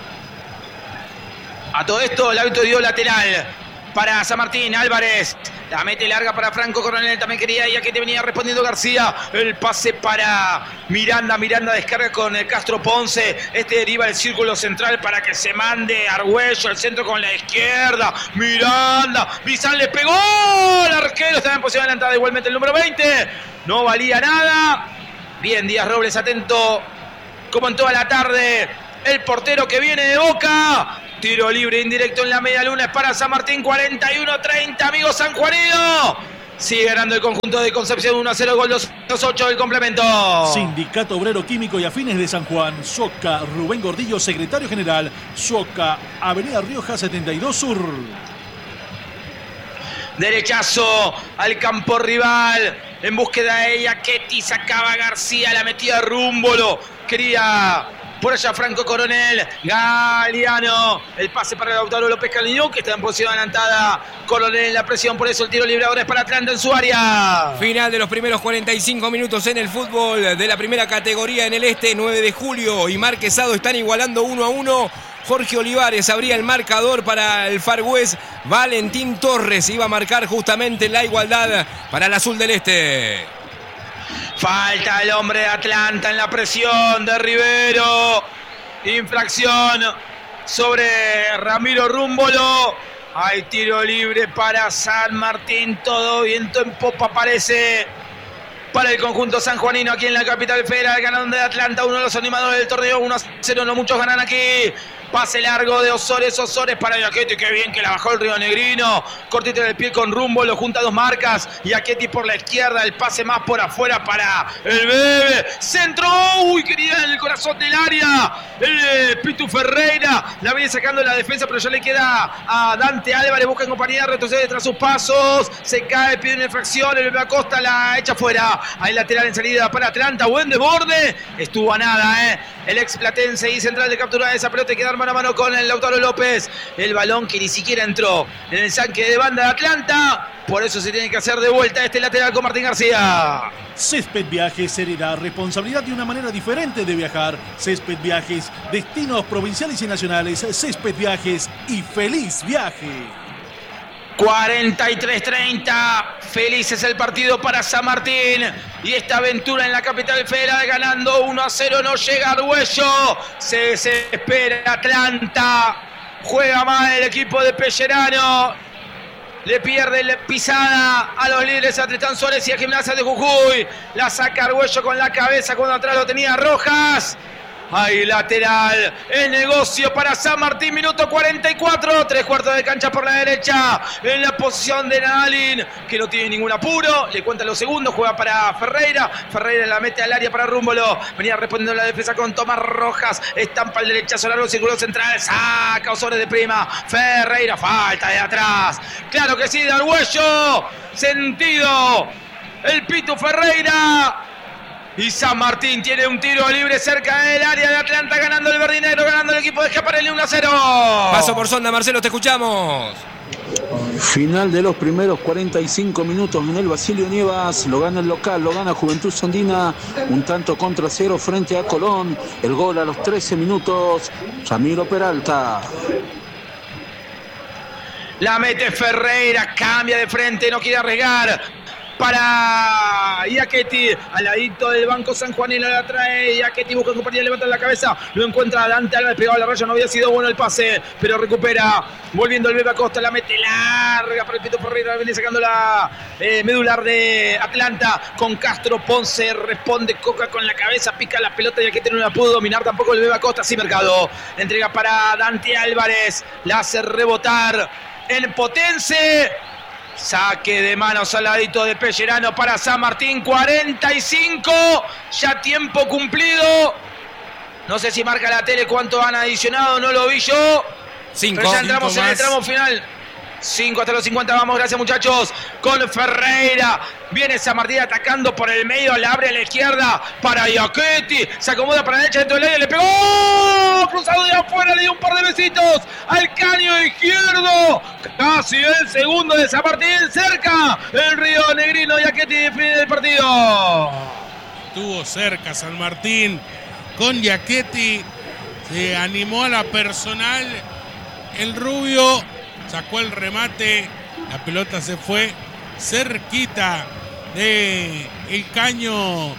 A todo esto el árbitro dio lateral para San Martín. Álvarez La mete larga para Franco Coronel. También quería ya que te venía respondiendo García. El pase para Miranda. Miranda descarga con Castro Ponce. Este deriva el círculo central para que se mande Argüello. El centro con la izquierda. Miranda. Bizán le pegó. El arquero estaba en posición adelantada. Igualmente el número veinte. No valía nada. Bien, Díaz Robles atento. Como en toda la tarde. El portero que viene de Boca. Tiro libre indirecto en la media luna. Es para San Martín. cuarenta y uno treinta. Amigo sanjuanino. Sigue ganando el conjunto de Concepción. uno a cero. Gol dos ocho del complemento. Sindicato Obrero Químico y Afines de San Juan. Soca. Rubén Gordillo, secretario general. Soca. Avenida Rioja setenta y dos Sur. Derechazo al campo rival. En búsqueda de ella. Ketty sacaba García. La metía Rúmbolo. Quería... Por allá Franco Coronel, Galeano, el pase para Lautaro López Caliñón, que está en posición adelantada. Coronel en la presión, por eso el tiro libre ahora es para Atlanta en su área. Final de los primeros cuarenta y cinco minutos en el fútbol de la primera categoría en el este. Nueve de julio y Marquesado están igualando uno a uno. Jorge Olivares abría el marcador para el Far West. Valentín Torres iba a marcar justamente la igualdad para el azul del este. Falta el hombre de Atlanta en la presión de Rivero. Infracción sobre Ramiro Rúmbolo. Hay tiro libre para San Martín. Todo viento en popa parece para el conjunto sanjuanino aquí en la capital federal. Ganador de Atlanta, uno de los animadores del torneo. uno a cero, no muchos ganan aquí. Pase largo de Osores, Osores para Iaquetti, qué bien que la bajó el Río Negrino. Cortito del pie con Rumbo, lo junta dos marcas. Iaquetti por la izquierda, el pase más por afuera para el Bebe. Centro, uy, querida, en el corazón del área. El eh, Pitu Ferreira, la viene sacando la defensa, pero ya le queda a Dante Álvarez, busca en compañía, retrocede tras sus pasos. Se cae, pide una infracción, el Bebe Acosta la echa fuera. Hay lateral en salida para Atlanta, buen desborde. Estuvo a nada, eh. El ex platense y central de captura de esa pelota y quedar mano a mano con el Lautaro López. El balón que ni siquiera entró en el saque de banda de Atlanta. Por eso se tiene que hacer de vuelta este lateral con Martín García. Césped Viajes, seriedad, responsabilidad y una manera diferente de viajar. Césped Viajes, destinos provinciales y nacionales. Césped Viajes y feliz viaje. cuarenta y tres treinta, feliz es el partido para San Martín y esta aventura en la capital federal ganando uno a cero, no llega Argüello, se desespera Atlanta, juega mal el equipo de Pellerano, le pierde la pisada a los líderes a Tristán Suárez y a Gimnasia de Jujuy, la saca Argüello con la cabeza cuando atrás lo tenía Rojas. Hay lateral, es negocio para San Martín, minuto cuarenta y cuatro, tres cuartos de cancha por la derecha, en la posición de Nadalin, que no tiene ningún apuro, le cuentan los segundos, juega para Ferreira, Ferreira la mete al área para Rúmbolo, venía respondiendo la defensa con Tomás Rojas, estampa el derechazo largo, círculo central, saca Osores de prima, Ferreira, falta de atrás, claro que sí, de Argüello, sentido, el Pitu Ferreira. Y San Martín tiene un tiro libre cerca del área de Atlanta, ganando el verdinero, ganando el equipo de Schiaparelli uno a cero. Paso por sonda, Marcelo, te escuchamos. Final de los primeros cuarenta y cinco minutos en el Basilio Nievas, lo gana el local, lo gana Juventud Sandina, un tanto contra cero frente a Colón, el gol a los trece minutos, Ramiro Peralta. La mete Ferreira, cambia de frente, no quiere arriesgar. Para Iaquetti, al ladito del banco sanjuanino la trae, Iaquetti busca compañía, levanta la cabeza, lo encuentra Dante Álvarez, pegado a la raya, no había sido bueno el pase, pero recupera, volviendo el Bebe Acosta, la mete larga para el Pito Ferreira, viene sacando la eh, medular de Atlanta, con Castro Ponce, responde Coca con la cabeza, pica la pelota, Iaquetti no la pudo dominar tampoco el Bebe Acosta, sí Mercado, entrega para Dante Álvarez, la hace rebotar en Potense. Saque de manos al ladito de Pellerano para San Martín, cuarenta y cinco, ya tiempo cumplido. No sé si marca la tele cuánto han adicionado, no lo vi yo. Cinco. Pero ya entramos Cinco en el tramo final. cinco hasta los cincuenta, vamos, gracias muchachos. Con Ferreira, viene San Martín atacando por el medio, la abre a la izquierda para Iaquetti, se acomoda para la derecha dentro del área, le pegó, cruzado de afuera, le dio un par de besitos al caño izquierdo, casi el segundo de San Martín, cerca, el Río Negrino, Iaquetti define el partido. Estuvo cerca San Martín con Iaquetti, se animó a la personal, el rubio sacó el remate, la pelota se fue cerquita de el caño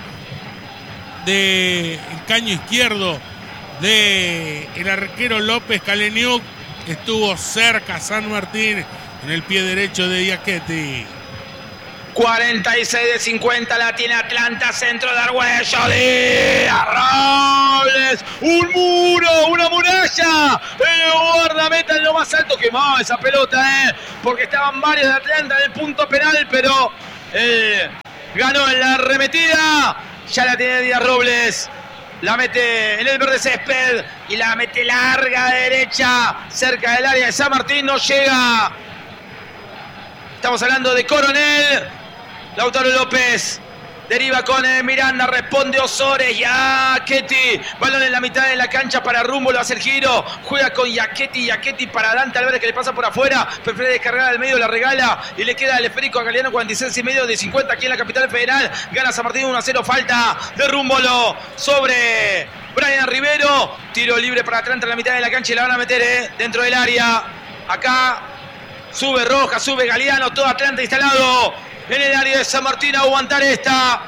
de el caño izquierdo de el arquero López Kaleniuk. Estuvo cerca San Martín en el pie derecho de Iaquetti. cuarenta y seis de cincuenta la tiene Atlanta, centro de Argüello, Díaz Robles, un muro, una muralla, el guardameta en lo más alto, quemaba esa pelota, eh, porque estaban varios de Atlanta en el punto penal, pero eh, ganó en la arremetida, ya la tiene Díaz Robles, la mete en el verde césped y la mete larga de derecha, cerca del área de San Martín, no llega. Estamos hablando de Coronel. Lautaro López deriva con eh, Miranda, responde Osores, Iaquetti, balón en la mitad de la cancha para Rumbo, lo hace el giro, juega con Iaquetti, Iaquetti para Dante Alvarez que le pasa por afuera, prefiere descargar al medio, la regala y le queda el esférico a Galeano, cuarenta y seis y medio de cincuenta aquí en la capital federal, gana San Martín uno a cero, falta de Rúmbolo sobre Brian Rivero, tiro libre para Atlanta en la mitad de la cancha y la van a meter eh, dentro del área, acá sube Roja, sube Galeano, todo Atlanta instalado en el área de San Martín, a aguantar esta.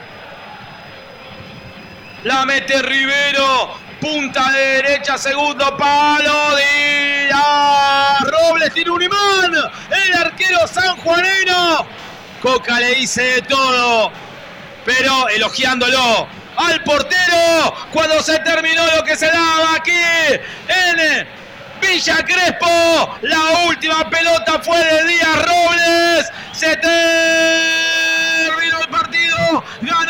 La mete Rivero, punta de derecha, segundo palo, Díaz Robles tiene un imán, el arquero sanjuanino. Coca le dice de todo, pero elogiándolo al portero cuando se terminó lo que se daba aquí en Villa Crespo. La última pelota fue de Díaz Robles. Se terminó el partido.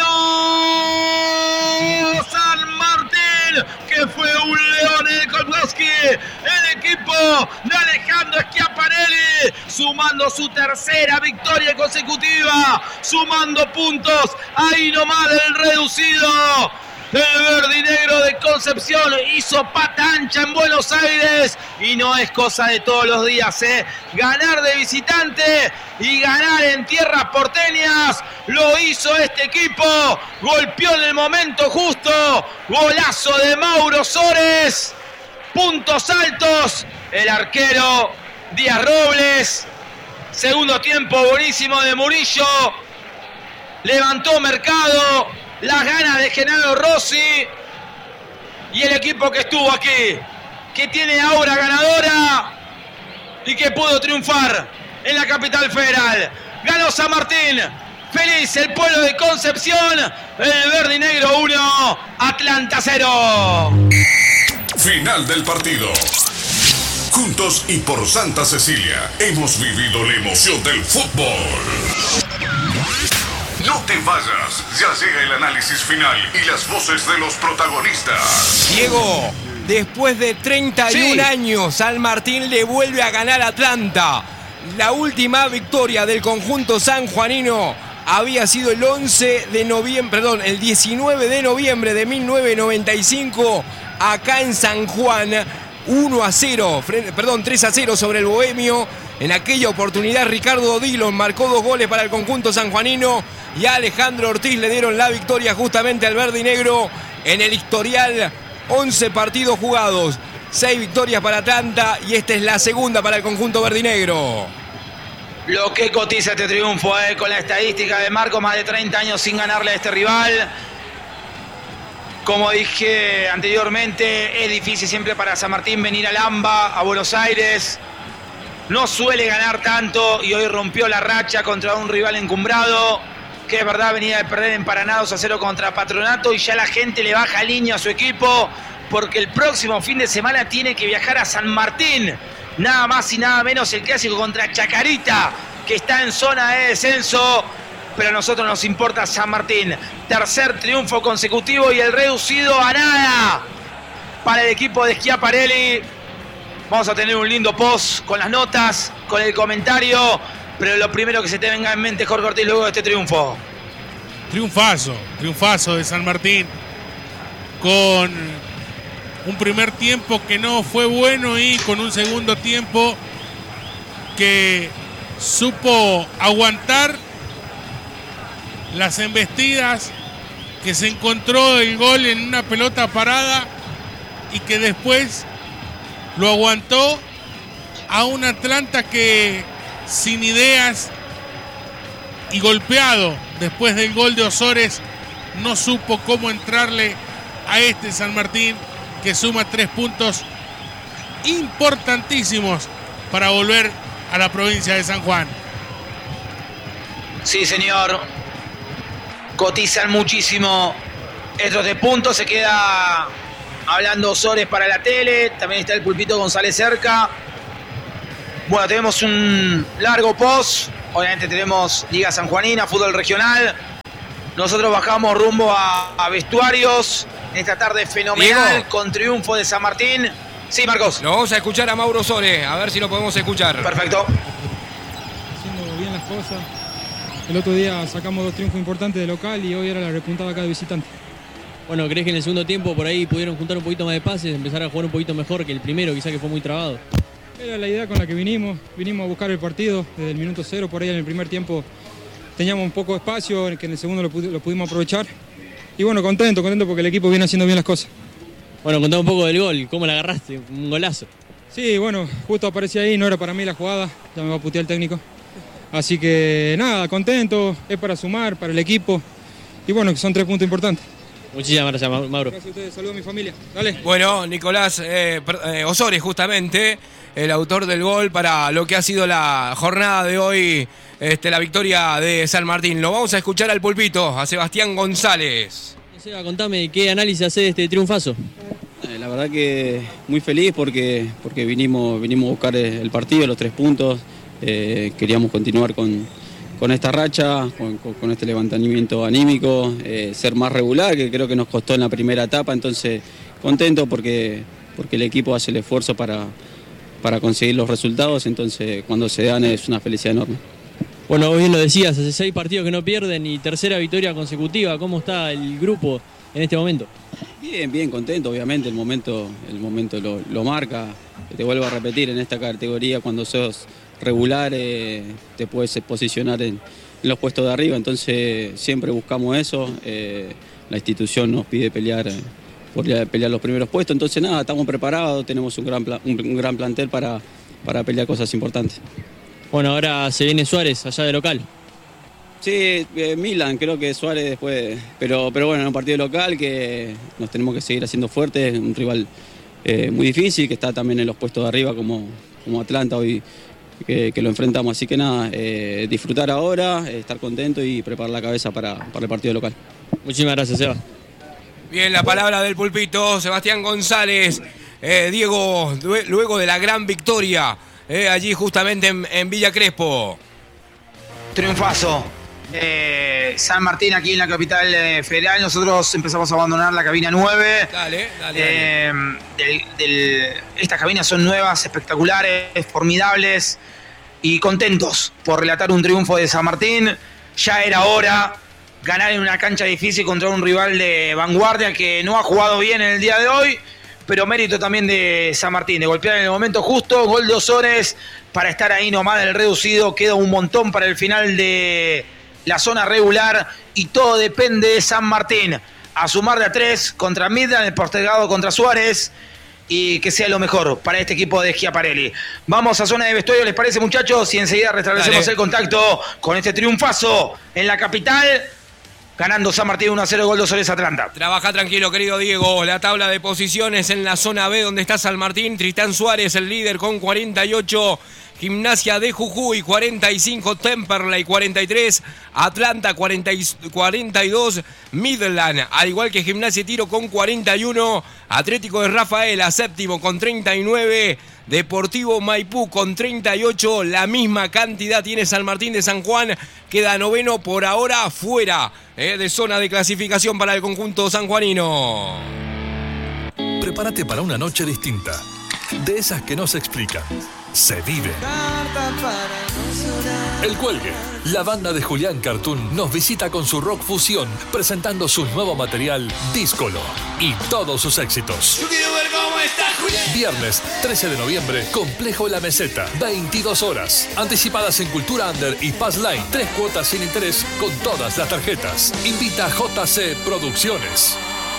Ganó San Martín, que fue un león en el Kolbowski. El equipo de Alejandro Schiaparelli, sumando su tercera victoria consecutiva, sumando puntos. Ahí nomás el reducido. El verde y negro de Concepción hizo pata ancha en Buenos Aires y no es cosa de todos los días, ¿eh? Ganar de visitante y ganar en tierras porteñas lo hizo este equipo. Golpeó en el momento justo, golazo de Mauro Sores, puntos altos, el arquero Díaz Robles, segundo tiempo buenísimo de Murillo, levantó mercado. Las ganas de Genaro Rossi y el equipo que estuvo aquí, que tiene aura ganadora y que pudo triunfar en la capital federal. Ganó San Martín, feliz el pueblo de Concepción, el verde y negro uno, Atlanta cero. Final del partido. Juntos y por Santa Cecilia hemos vivido la emoción del fútbol. No te vayas, ya llega el análisis final y las voces de los protagonistas. Diego, después de treinta y un Sí. años, San Martín le vuelve a ganar a Atlanta. La última victoria del conjunto sanjuanino había sido el once de noviembre, perdón, el diecinueve de noviembre de mil novecientos noventa y cinco, acá en San Juan, uno a cero, frente, perdón, tres a cero sobre el Bohemio. En aquella oportunidad Ricardo Dillon marcó dos goles para el conjunto sanjuanino y a Alejandro Ortiz le dieron la victoria justamente al verde y negro. En el historial, once partidos jugados, seis victorias para Atlanta y esta es la segunda para el conjunto verde y negro. Lo que cotiza este triunfo, eh, con la estadística de Marco, más de treinta años sin ganarle a este rival. Como dije anteriormente, es difícil siempre para San Martín venir al AMBA, a Buenos Aires. No suele ganar tanto y hoy rompió la racha contra un rival encumbrado, que es verdad venía de perder en Paraná dos a cero contra Patronato y ya la gente le baja línea a su equipo porque el próximo fin de semana tiene que viajar a San Martín. Nada más y nada menos el clásico contra Chacarita, que está en zona de descenso, pero a nosotros nos importa San Martín. Tercer triunfo consecutivo y el reducido a nada para el equipo de Schiaparelli. Vamos a tener un lindo post con las notas, con el comentario, pero lo primero que se te venga en mente, Jorge Ortiz, luego de este triunfo. Triunfazo, triunfazo de San Martín, con un primer tiempo que no fue bueno y con un segundo tiempo que supo aguantar las embestidas, que se encontró el gol en una pelota parada y que después lo aguantó a un Atlanta que sin ideas, y golpeado después del gol de Ozores, no supo cómo entrarle a este San Martín, que suma tres puntos importantísimos para volver a la provincia de San Juan. Sí, señor. Cotizan muchísimo estos de puntos. Se queda hablando Ozores para la tele. También está el Pulpito González cerca. Bueno, tenemos un largo post. Obviamente tenemos Liga Sanjuanina, fútbol regional. Nosotros bajamos rumbo a, a vestuarios. En esta tarde fenomenal, Diego, con triunfo de San Martín. Sí, Marcos. Lo vamos a escuchar a Mauro Ozores, a ver si lo podemos escuchar. Perfecto. Haciendo bien las cosas. El otro día sacamos dos triunfos importantes de local y hoy era la repuntada acá de visitante. Bueno, ¿crees que en el segundo tiempo por ahí pudieron juntar un poquito más de pases, empezar a jugar un poquito mejor que el primero, quizá que fue muy trabado? Era la idea con la que vinimos, vinimos a buscar el partido desde el minuto cero, por ahí en el primer tiempo teníamos un poco de espacio, que en el segundo lo, pud- lo pudimos aprovechar. Y bueno, contento, contento porque el equipo viene haciendo bien las cosas. Bueno, contame un poco del gol, ¿cómo la agarraste? Un golazo. Sí, bueno, justo aparecía ahí, no era para mí la jugada, ya me va a putear el técnico. Así que nada, contento, es para sumar, para el equipo. Y bueno, que son tres puntos importantes. Muchísimas gracias, Mauro. Gracias a ustedes, saludos a mi familia. Dale. Bueno, Nicolás eh, eh, Ozores, justamente, el autor del gol para lo que ha sido la jornada de hoy, este, la victoria de San Martín. Lo vamos a escuchar al Pulpito, a Sebastián González. Seba, contame, ¿qué análisis hace de este triunfazo? Eh, la verdad que muy feliz porque, porque vinimos, vinimos a buscar el partido, los tres puntos. Eh, queríamos continuar con, con esta racha, con, con este levantamiento anímico, eh, ser más regular, que creo que nos costó en la primera etapa. Entonces, contento porque, porque el equipo hace el esfuerzo para, para conseguir los resultados. Entonces, cuando se dan es una felicidad enorme. Bueno, vos bien lo decías, hace seis partidos que no pierden y tercera victoria consecutiva. ¿Cómo está el grupo en este momento? Bien, bien, contento, obviamente, el momento, el momento lo, lo marca. Te vuelvo a repetir, en esta categoría cuando sos regular eh, te puedes posicionar en, en los puestos de arriba, entonces siempre buscamos eso. Eh, la institución nos pide pelear, eh, por pelear los primeros puestos, entonces nada, estamos preparados, tenemos un gran, un, un gran plantel para, para pelear cosas importantes. Bueno, ahora se viene Suárez allá de local. Sí, eh, Milan, creo que Suárez después, pero, pero bueno, en un partido local que nos tenemos que seguir haciendo fuertes, un rival eh, muy difícil, que está también en los puestos de arriba como, como Atlanta hoy, que, que lo enfrentamos. Así que nada, eh, disfrutar ahora, eh, estar contento y preparar la cabeza para, para el partido local. Muchísimas gracias, Seba. Bien, la palabra del Pulpito, Sebastián González. Eh, Diego, luego de la gran victoria, eh, allí justamente en, en Villa Crespo. Triunfazo. Eh, San Martín aquí en la capital eh, federal. Nosotros empezamos a abandonar la cabina nueve. Dale, dale. Eh, del, del, estas cabinas son nuevas, espectaculares, formidables y contentos por relatar un triunfo de San Martín. Ya era hora ganar en una cancha difícil contra un rival de vanguardia que no ha jugado bien en el día de hoy, pero mérito también de San Martín, de golpear en el momento justo. Gol de Ozores para estar ahí nomás del reducido. Queda un montón para el final de la zona regular y todo depende de San Martín. A sumar de a tres contra Midland, el postergado contra Suárez, y que sea lo mejor para este equipo de Schiaparelli. Vamos a zona de vestuario, ¿les parece, muchachos? Y enseguida restablecemos Dale. el contacto con este triunfazo en la capital, ganando San Martín uno a cero, gol de Ozores Atlanta. Trabaja tranquilo, querido Diego. La tabla de posiciones en la zona B, donde está San Martín. Tristán Suárez, el líder, con cuarenta y ocho. Gimnasia de Jujuy, cuarenta y cinco. Temperley, cuarenta y tres. Atlanta, cuarenta y dos. Midland, al igual que Gimnasia y Tiro, con cuarenta y uno. Atlético de Rafaela, séptimo, con treinta y nueve. Deportivo Maipú con treinta y ocho, la misma cantidad tiene San Martín de San Juan, queda noveno por ahora fuera eh, de zona de clasificación para el conjunto sanjuanino. Prepárate para una noche distinta, de esas que no se explican, se vive. El Cuelgue, la banda de Julián Cartoon, nos visita con su rock fusión, presentando su nuevo material, Díscolo, y todos sus éxitos. Yo quiero ver cómo está Julián. Viernes trece de noviembre, Complejo La Meseta, veintidós horas. Anticipadas en Cultura Under y Pass Line, tres cuotas sin interés con todas las tarjetas. Invita J C Producciones.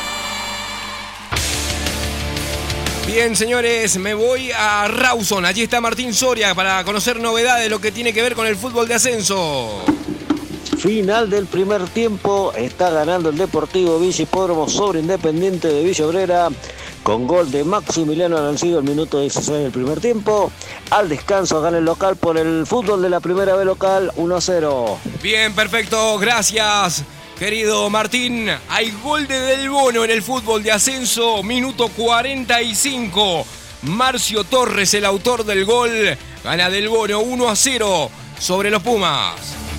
Bien, señores, me voy a Rawson. Allí está Martín Soria para conocer novedades de lo que tiene que ver con el fútbol de ascenso. Final del primer tiempo, está ganando el Deportivo Villa Hipódromo sobre Independiente de Villa Obrera con gol de Maximiliano Arancillo al minuto dieciséis del primer tiempo. Al descanso gana el local por el fútbol de la primera B local uno a cero. Bien, perfecto, gracias, querido Martín. Hay gol de Del Bono en el fútbol de ascenso, minuto cuarenta y cinco. Marcio Torres, el autor del gol, gana Del Bono uno a cero sobre los Pumas.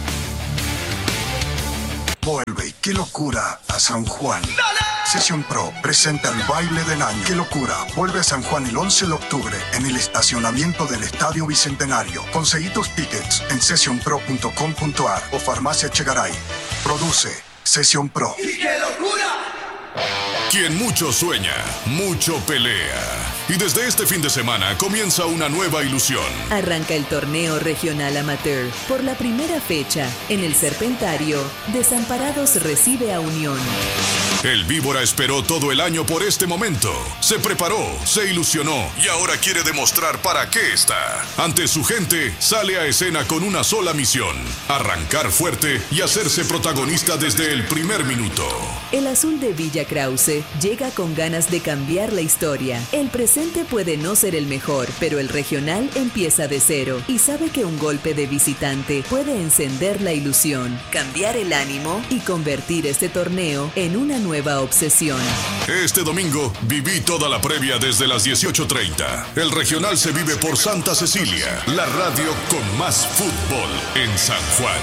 Vuelve, qué locura, a San Juan. Sesión Pro presenta el baile del año. Qué locura, vuelve a San Juan el once de octubre en el estacionamiento del Estadio Bicentenario. Conseguí tus tickets en session pro punto com punto a r o Farmacia Chegaray. Produce Sesión Pro. ¡Y qué locura! Quien mucho sueña, mucho pelea. Y desde este fin de semana comienza una nueva ilusión. Arranca el torneo regional amateur. Por la primera fecha, en el Serpentario, Desamparados recibe a Unión. El Víbora esperó todo el año por este momento. Se preparó, se ilusionó y ahora quiere demostrar para qué está. Ante su gente, sale a escena con una sola misión: arrancar fuerte y hacerse protagonista desde el primer minuto. El azul de Villa Krause llega con ganas de cambiar la historia. El presente puede no ser el mejor, pero el regional empieza de cero y sabe que un golpe de visitante puede encender la ilusión, cambiar el ánimo y convertir este torneo en una nueva obsesión. Este domingo viví toda la previa desde las dieciocho treinta. El regional se vive por Santa Cecilia, la radio con más fútbol en San Juan.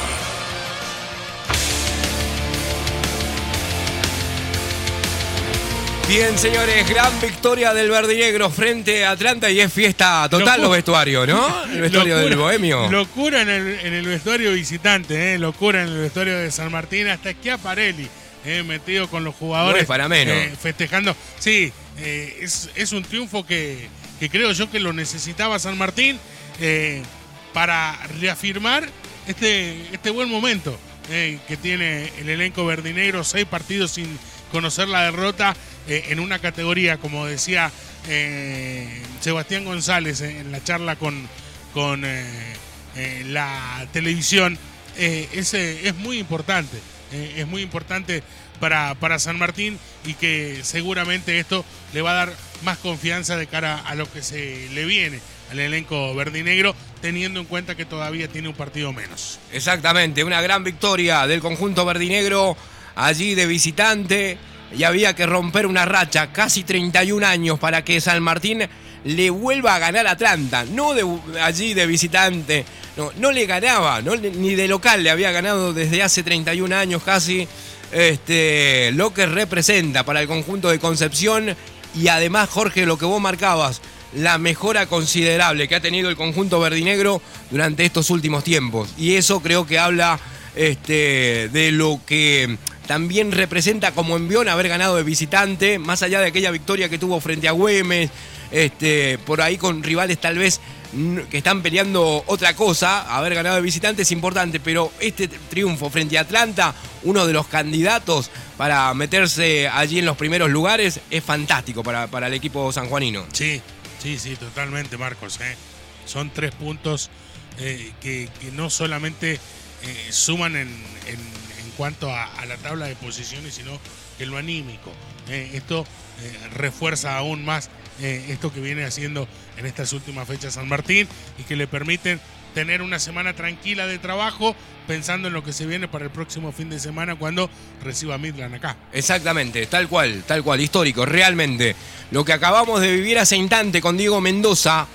Bien, señores, gran victoria del verdinegro frente a Atlanta y es fiesta total locura. Los vestuarios, ¿no? El vestuario locura, del Bohemio. Locura en el, en el vestuario visitante, ¿eh? Locura en el vestuario de San Martín, hasta Schiaparelli, eh, metido con los jugadores. No es para menos. Eh, festejando. Sí, eh, es, es un triunfo que, que creo yo que lo necesitaba San Martín eh, para reafirmar este, este buen momento eh, que tiene el elenco verdinegro. Seis partidos sin conocer la derrota eh, en una categoría, como decía eh, Sebastián González eh, en la charla con, con eh, eh, la televisión, eh, es, eh, es muy importante, eh, es muy importante para, para San Martín y que seguramente esto le va a dar más confianza de cara a lo que se le viene al elenco verdinegro, teniendo en cuenta que todavía tiene un partido menos. Exactamente, una gran victoria del conjunto verdinegro allí de visitante, y había que romper una racha, casi treinta y un años, para que San Martín le vuelva a ganar a Atlanta, no de, allí de visitante, no, no le ganaba, no, ni de local le había ganado desde hace treinta y un años casi, este, lo que representa para el conjunto de Concepción, y además, Jorge, lo que vos marcabas, la mejora considerable que ha tenido el conjunto verdinegro durante estos últimos tiempos, y eso creo que habla este, de lo que también representa como envión haber ganado de visitante, más allá de aquella victoria que tuvo frente a Güemes, este, por ahí con rivales tal vez que están peleando otra cosa. Haber ganado de visitante es importante, pero este triunfo frente a Atlanta, uno de los candidatos para meterse allí en los primeros lugares, es fantástico para, para el equipo sanjuanino. Sí, sí, sí, totalmente, Marcos, ¿eh? Son tres puntos eh, que, que no solamente eh, suman en, en cuanto a, a la tabla de posiciones, sino que lo anímico. Eh, esto eh, refuerza aún más eh, esto que viene haciendo en estas últimas fechas San Martín y que le permiten tener una semana tranquila de trabajo pensando en lo que se viene para el próximo fin de semana cuando reciba Midland acá. Exactamente, tal cual, tal cual, histórico, realmente. Lo que acabamos de vivir hace instante con Diego Mendoza,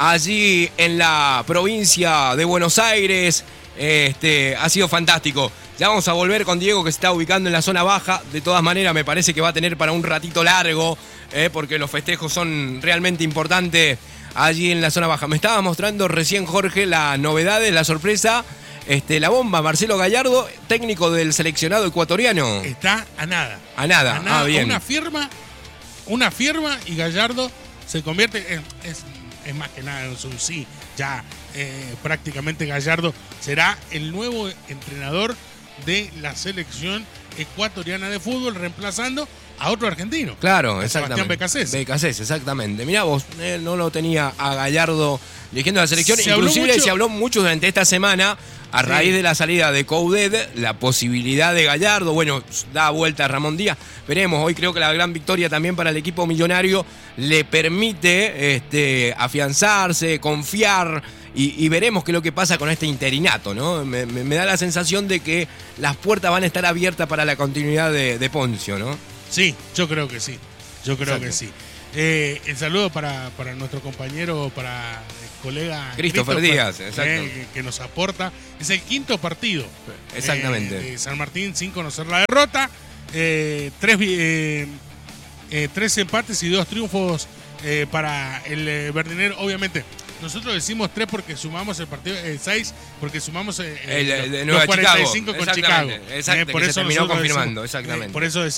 allí en la provincia de Buenos Aires, este, ha sido fantástico. Ya vamos a volver con Diego, que se está ubicando en la zona baja. De todas maneras, me parece que va a tener para un ratito largo, eh, porque los festejos son realmente importantes allí en la zona baja. Me estaba mostrando recién, Jorge, la novedad, la sorpresa, este, la bomba. Marcelo Gallardo, técnico del seleccionado ecuatoriano. Está a nada. A nada, a nada. Ah, bien. Una firma, una firma y Gallardo se convierte en... Es, es más que nada es un sí. Ya eh, prácticamente Gallardo será el nuevo entrenador de la selección ecuatoriana de fútbol, reemplazando a otro argentino. Claro, exactamente. Sebastián Becasés. Becasés, exactamente. Mirá vos, eh, no lo tenía a Gallardo dirigiendo la selección. Se Inclusive habló mucho... se habló mucho durante esta semana A raíz sí. de la salida de Coudet, la posibilidad de Gallardo, bueno, da vuelta a Ramón Díaz. Veremos, hoy creo que la gran victoria también para el equipo millonario le permite este, afianzarse, confiar y, y veremos qué es lo que pasa con este interinato, ¿no? Me, me, me da la sensación de que las puertas van a estar abiertas para la continuidad de, de Poncio, ¿no? Sí, yo creo que sí, yo creo Exacto. que sí. Eh, el saludo para, para nuestro compañero, para el colega Christopher, Christopher Díaz, exacto. Eh, que, que nos aporta. Es el quinto partido. Exactamente. Eh, de San Martín sin conocer la derrota. Eh, tres, eh, eh, tres empates y dos triunfos eh, para el eh, Verdinero. Obviamente, nosotros decimos tres porque sumamos el partido, el seis porque sumamos eh, el, el, de los Nueva cuarenta y Chicago. cinco con Chicago. Exacto, eh, por que eso se terminó confirmando, decimos, exactamente. Eh, por eso decimos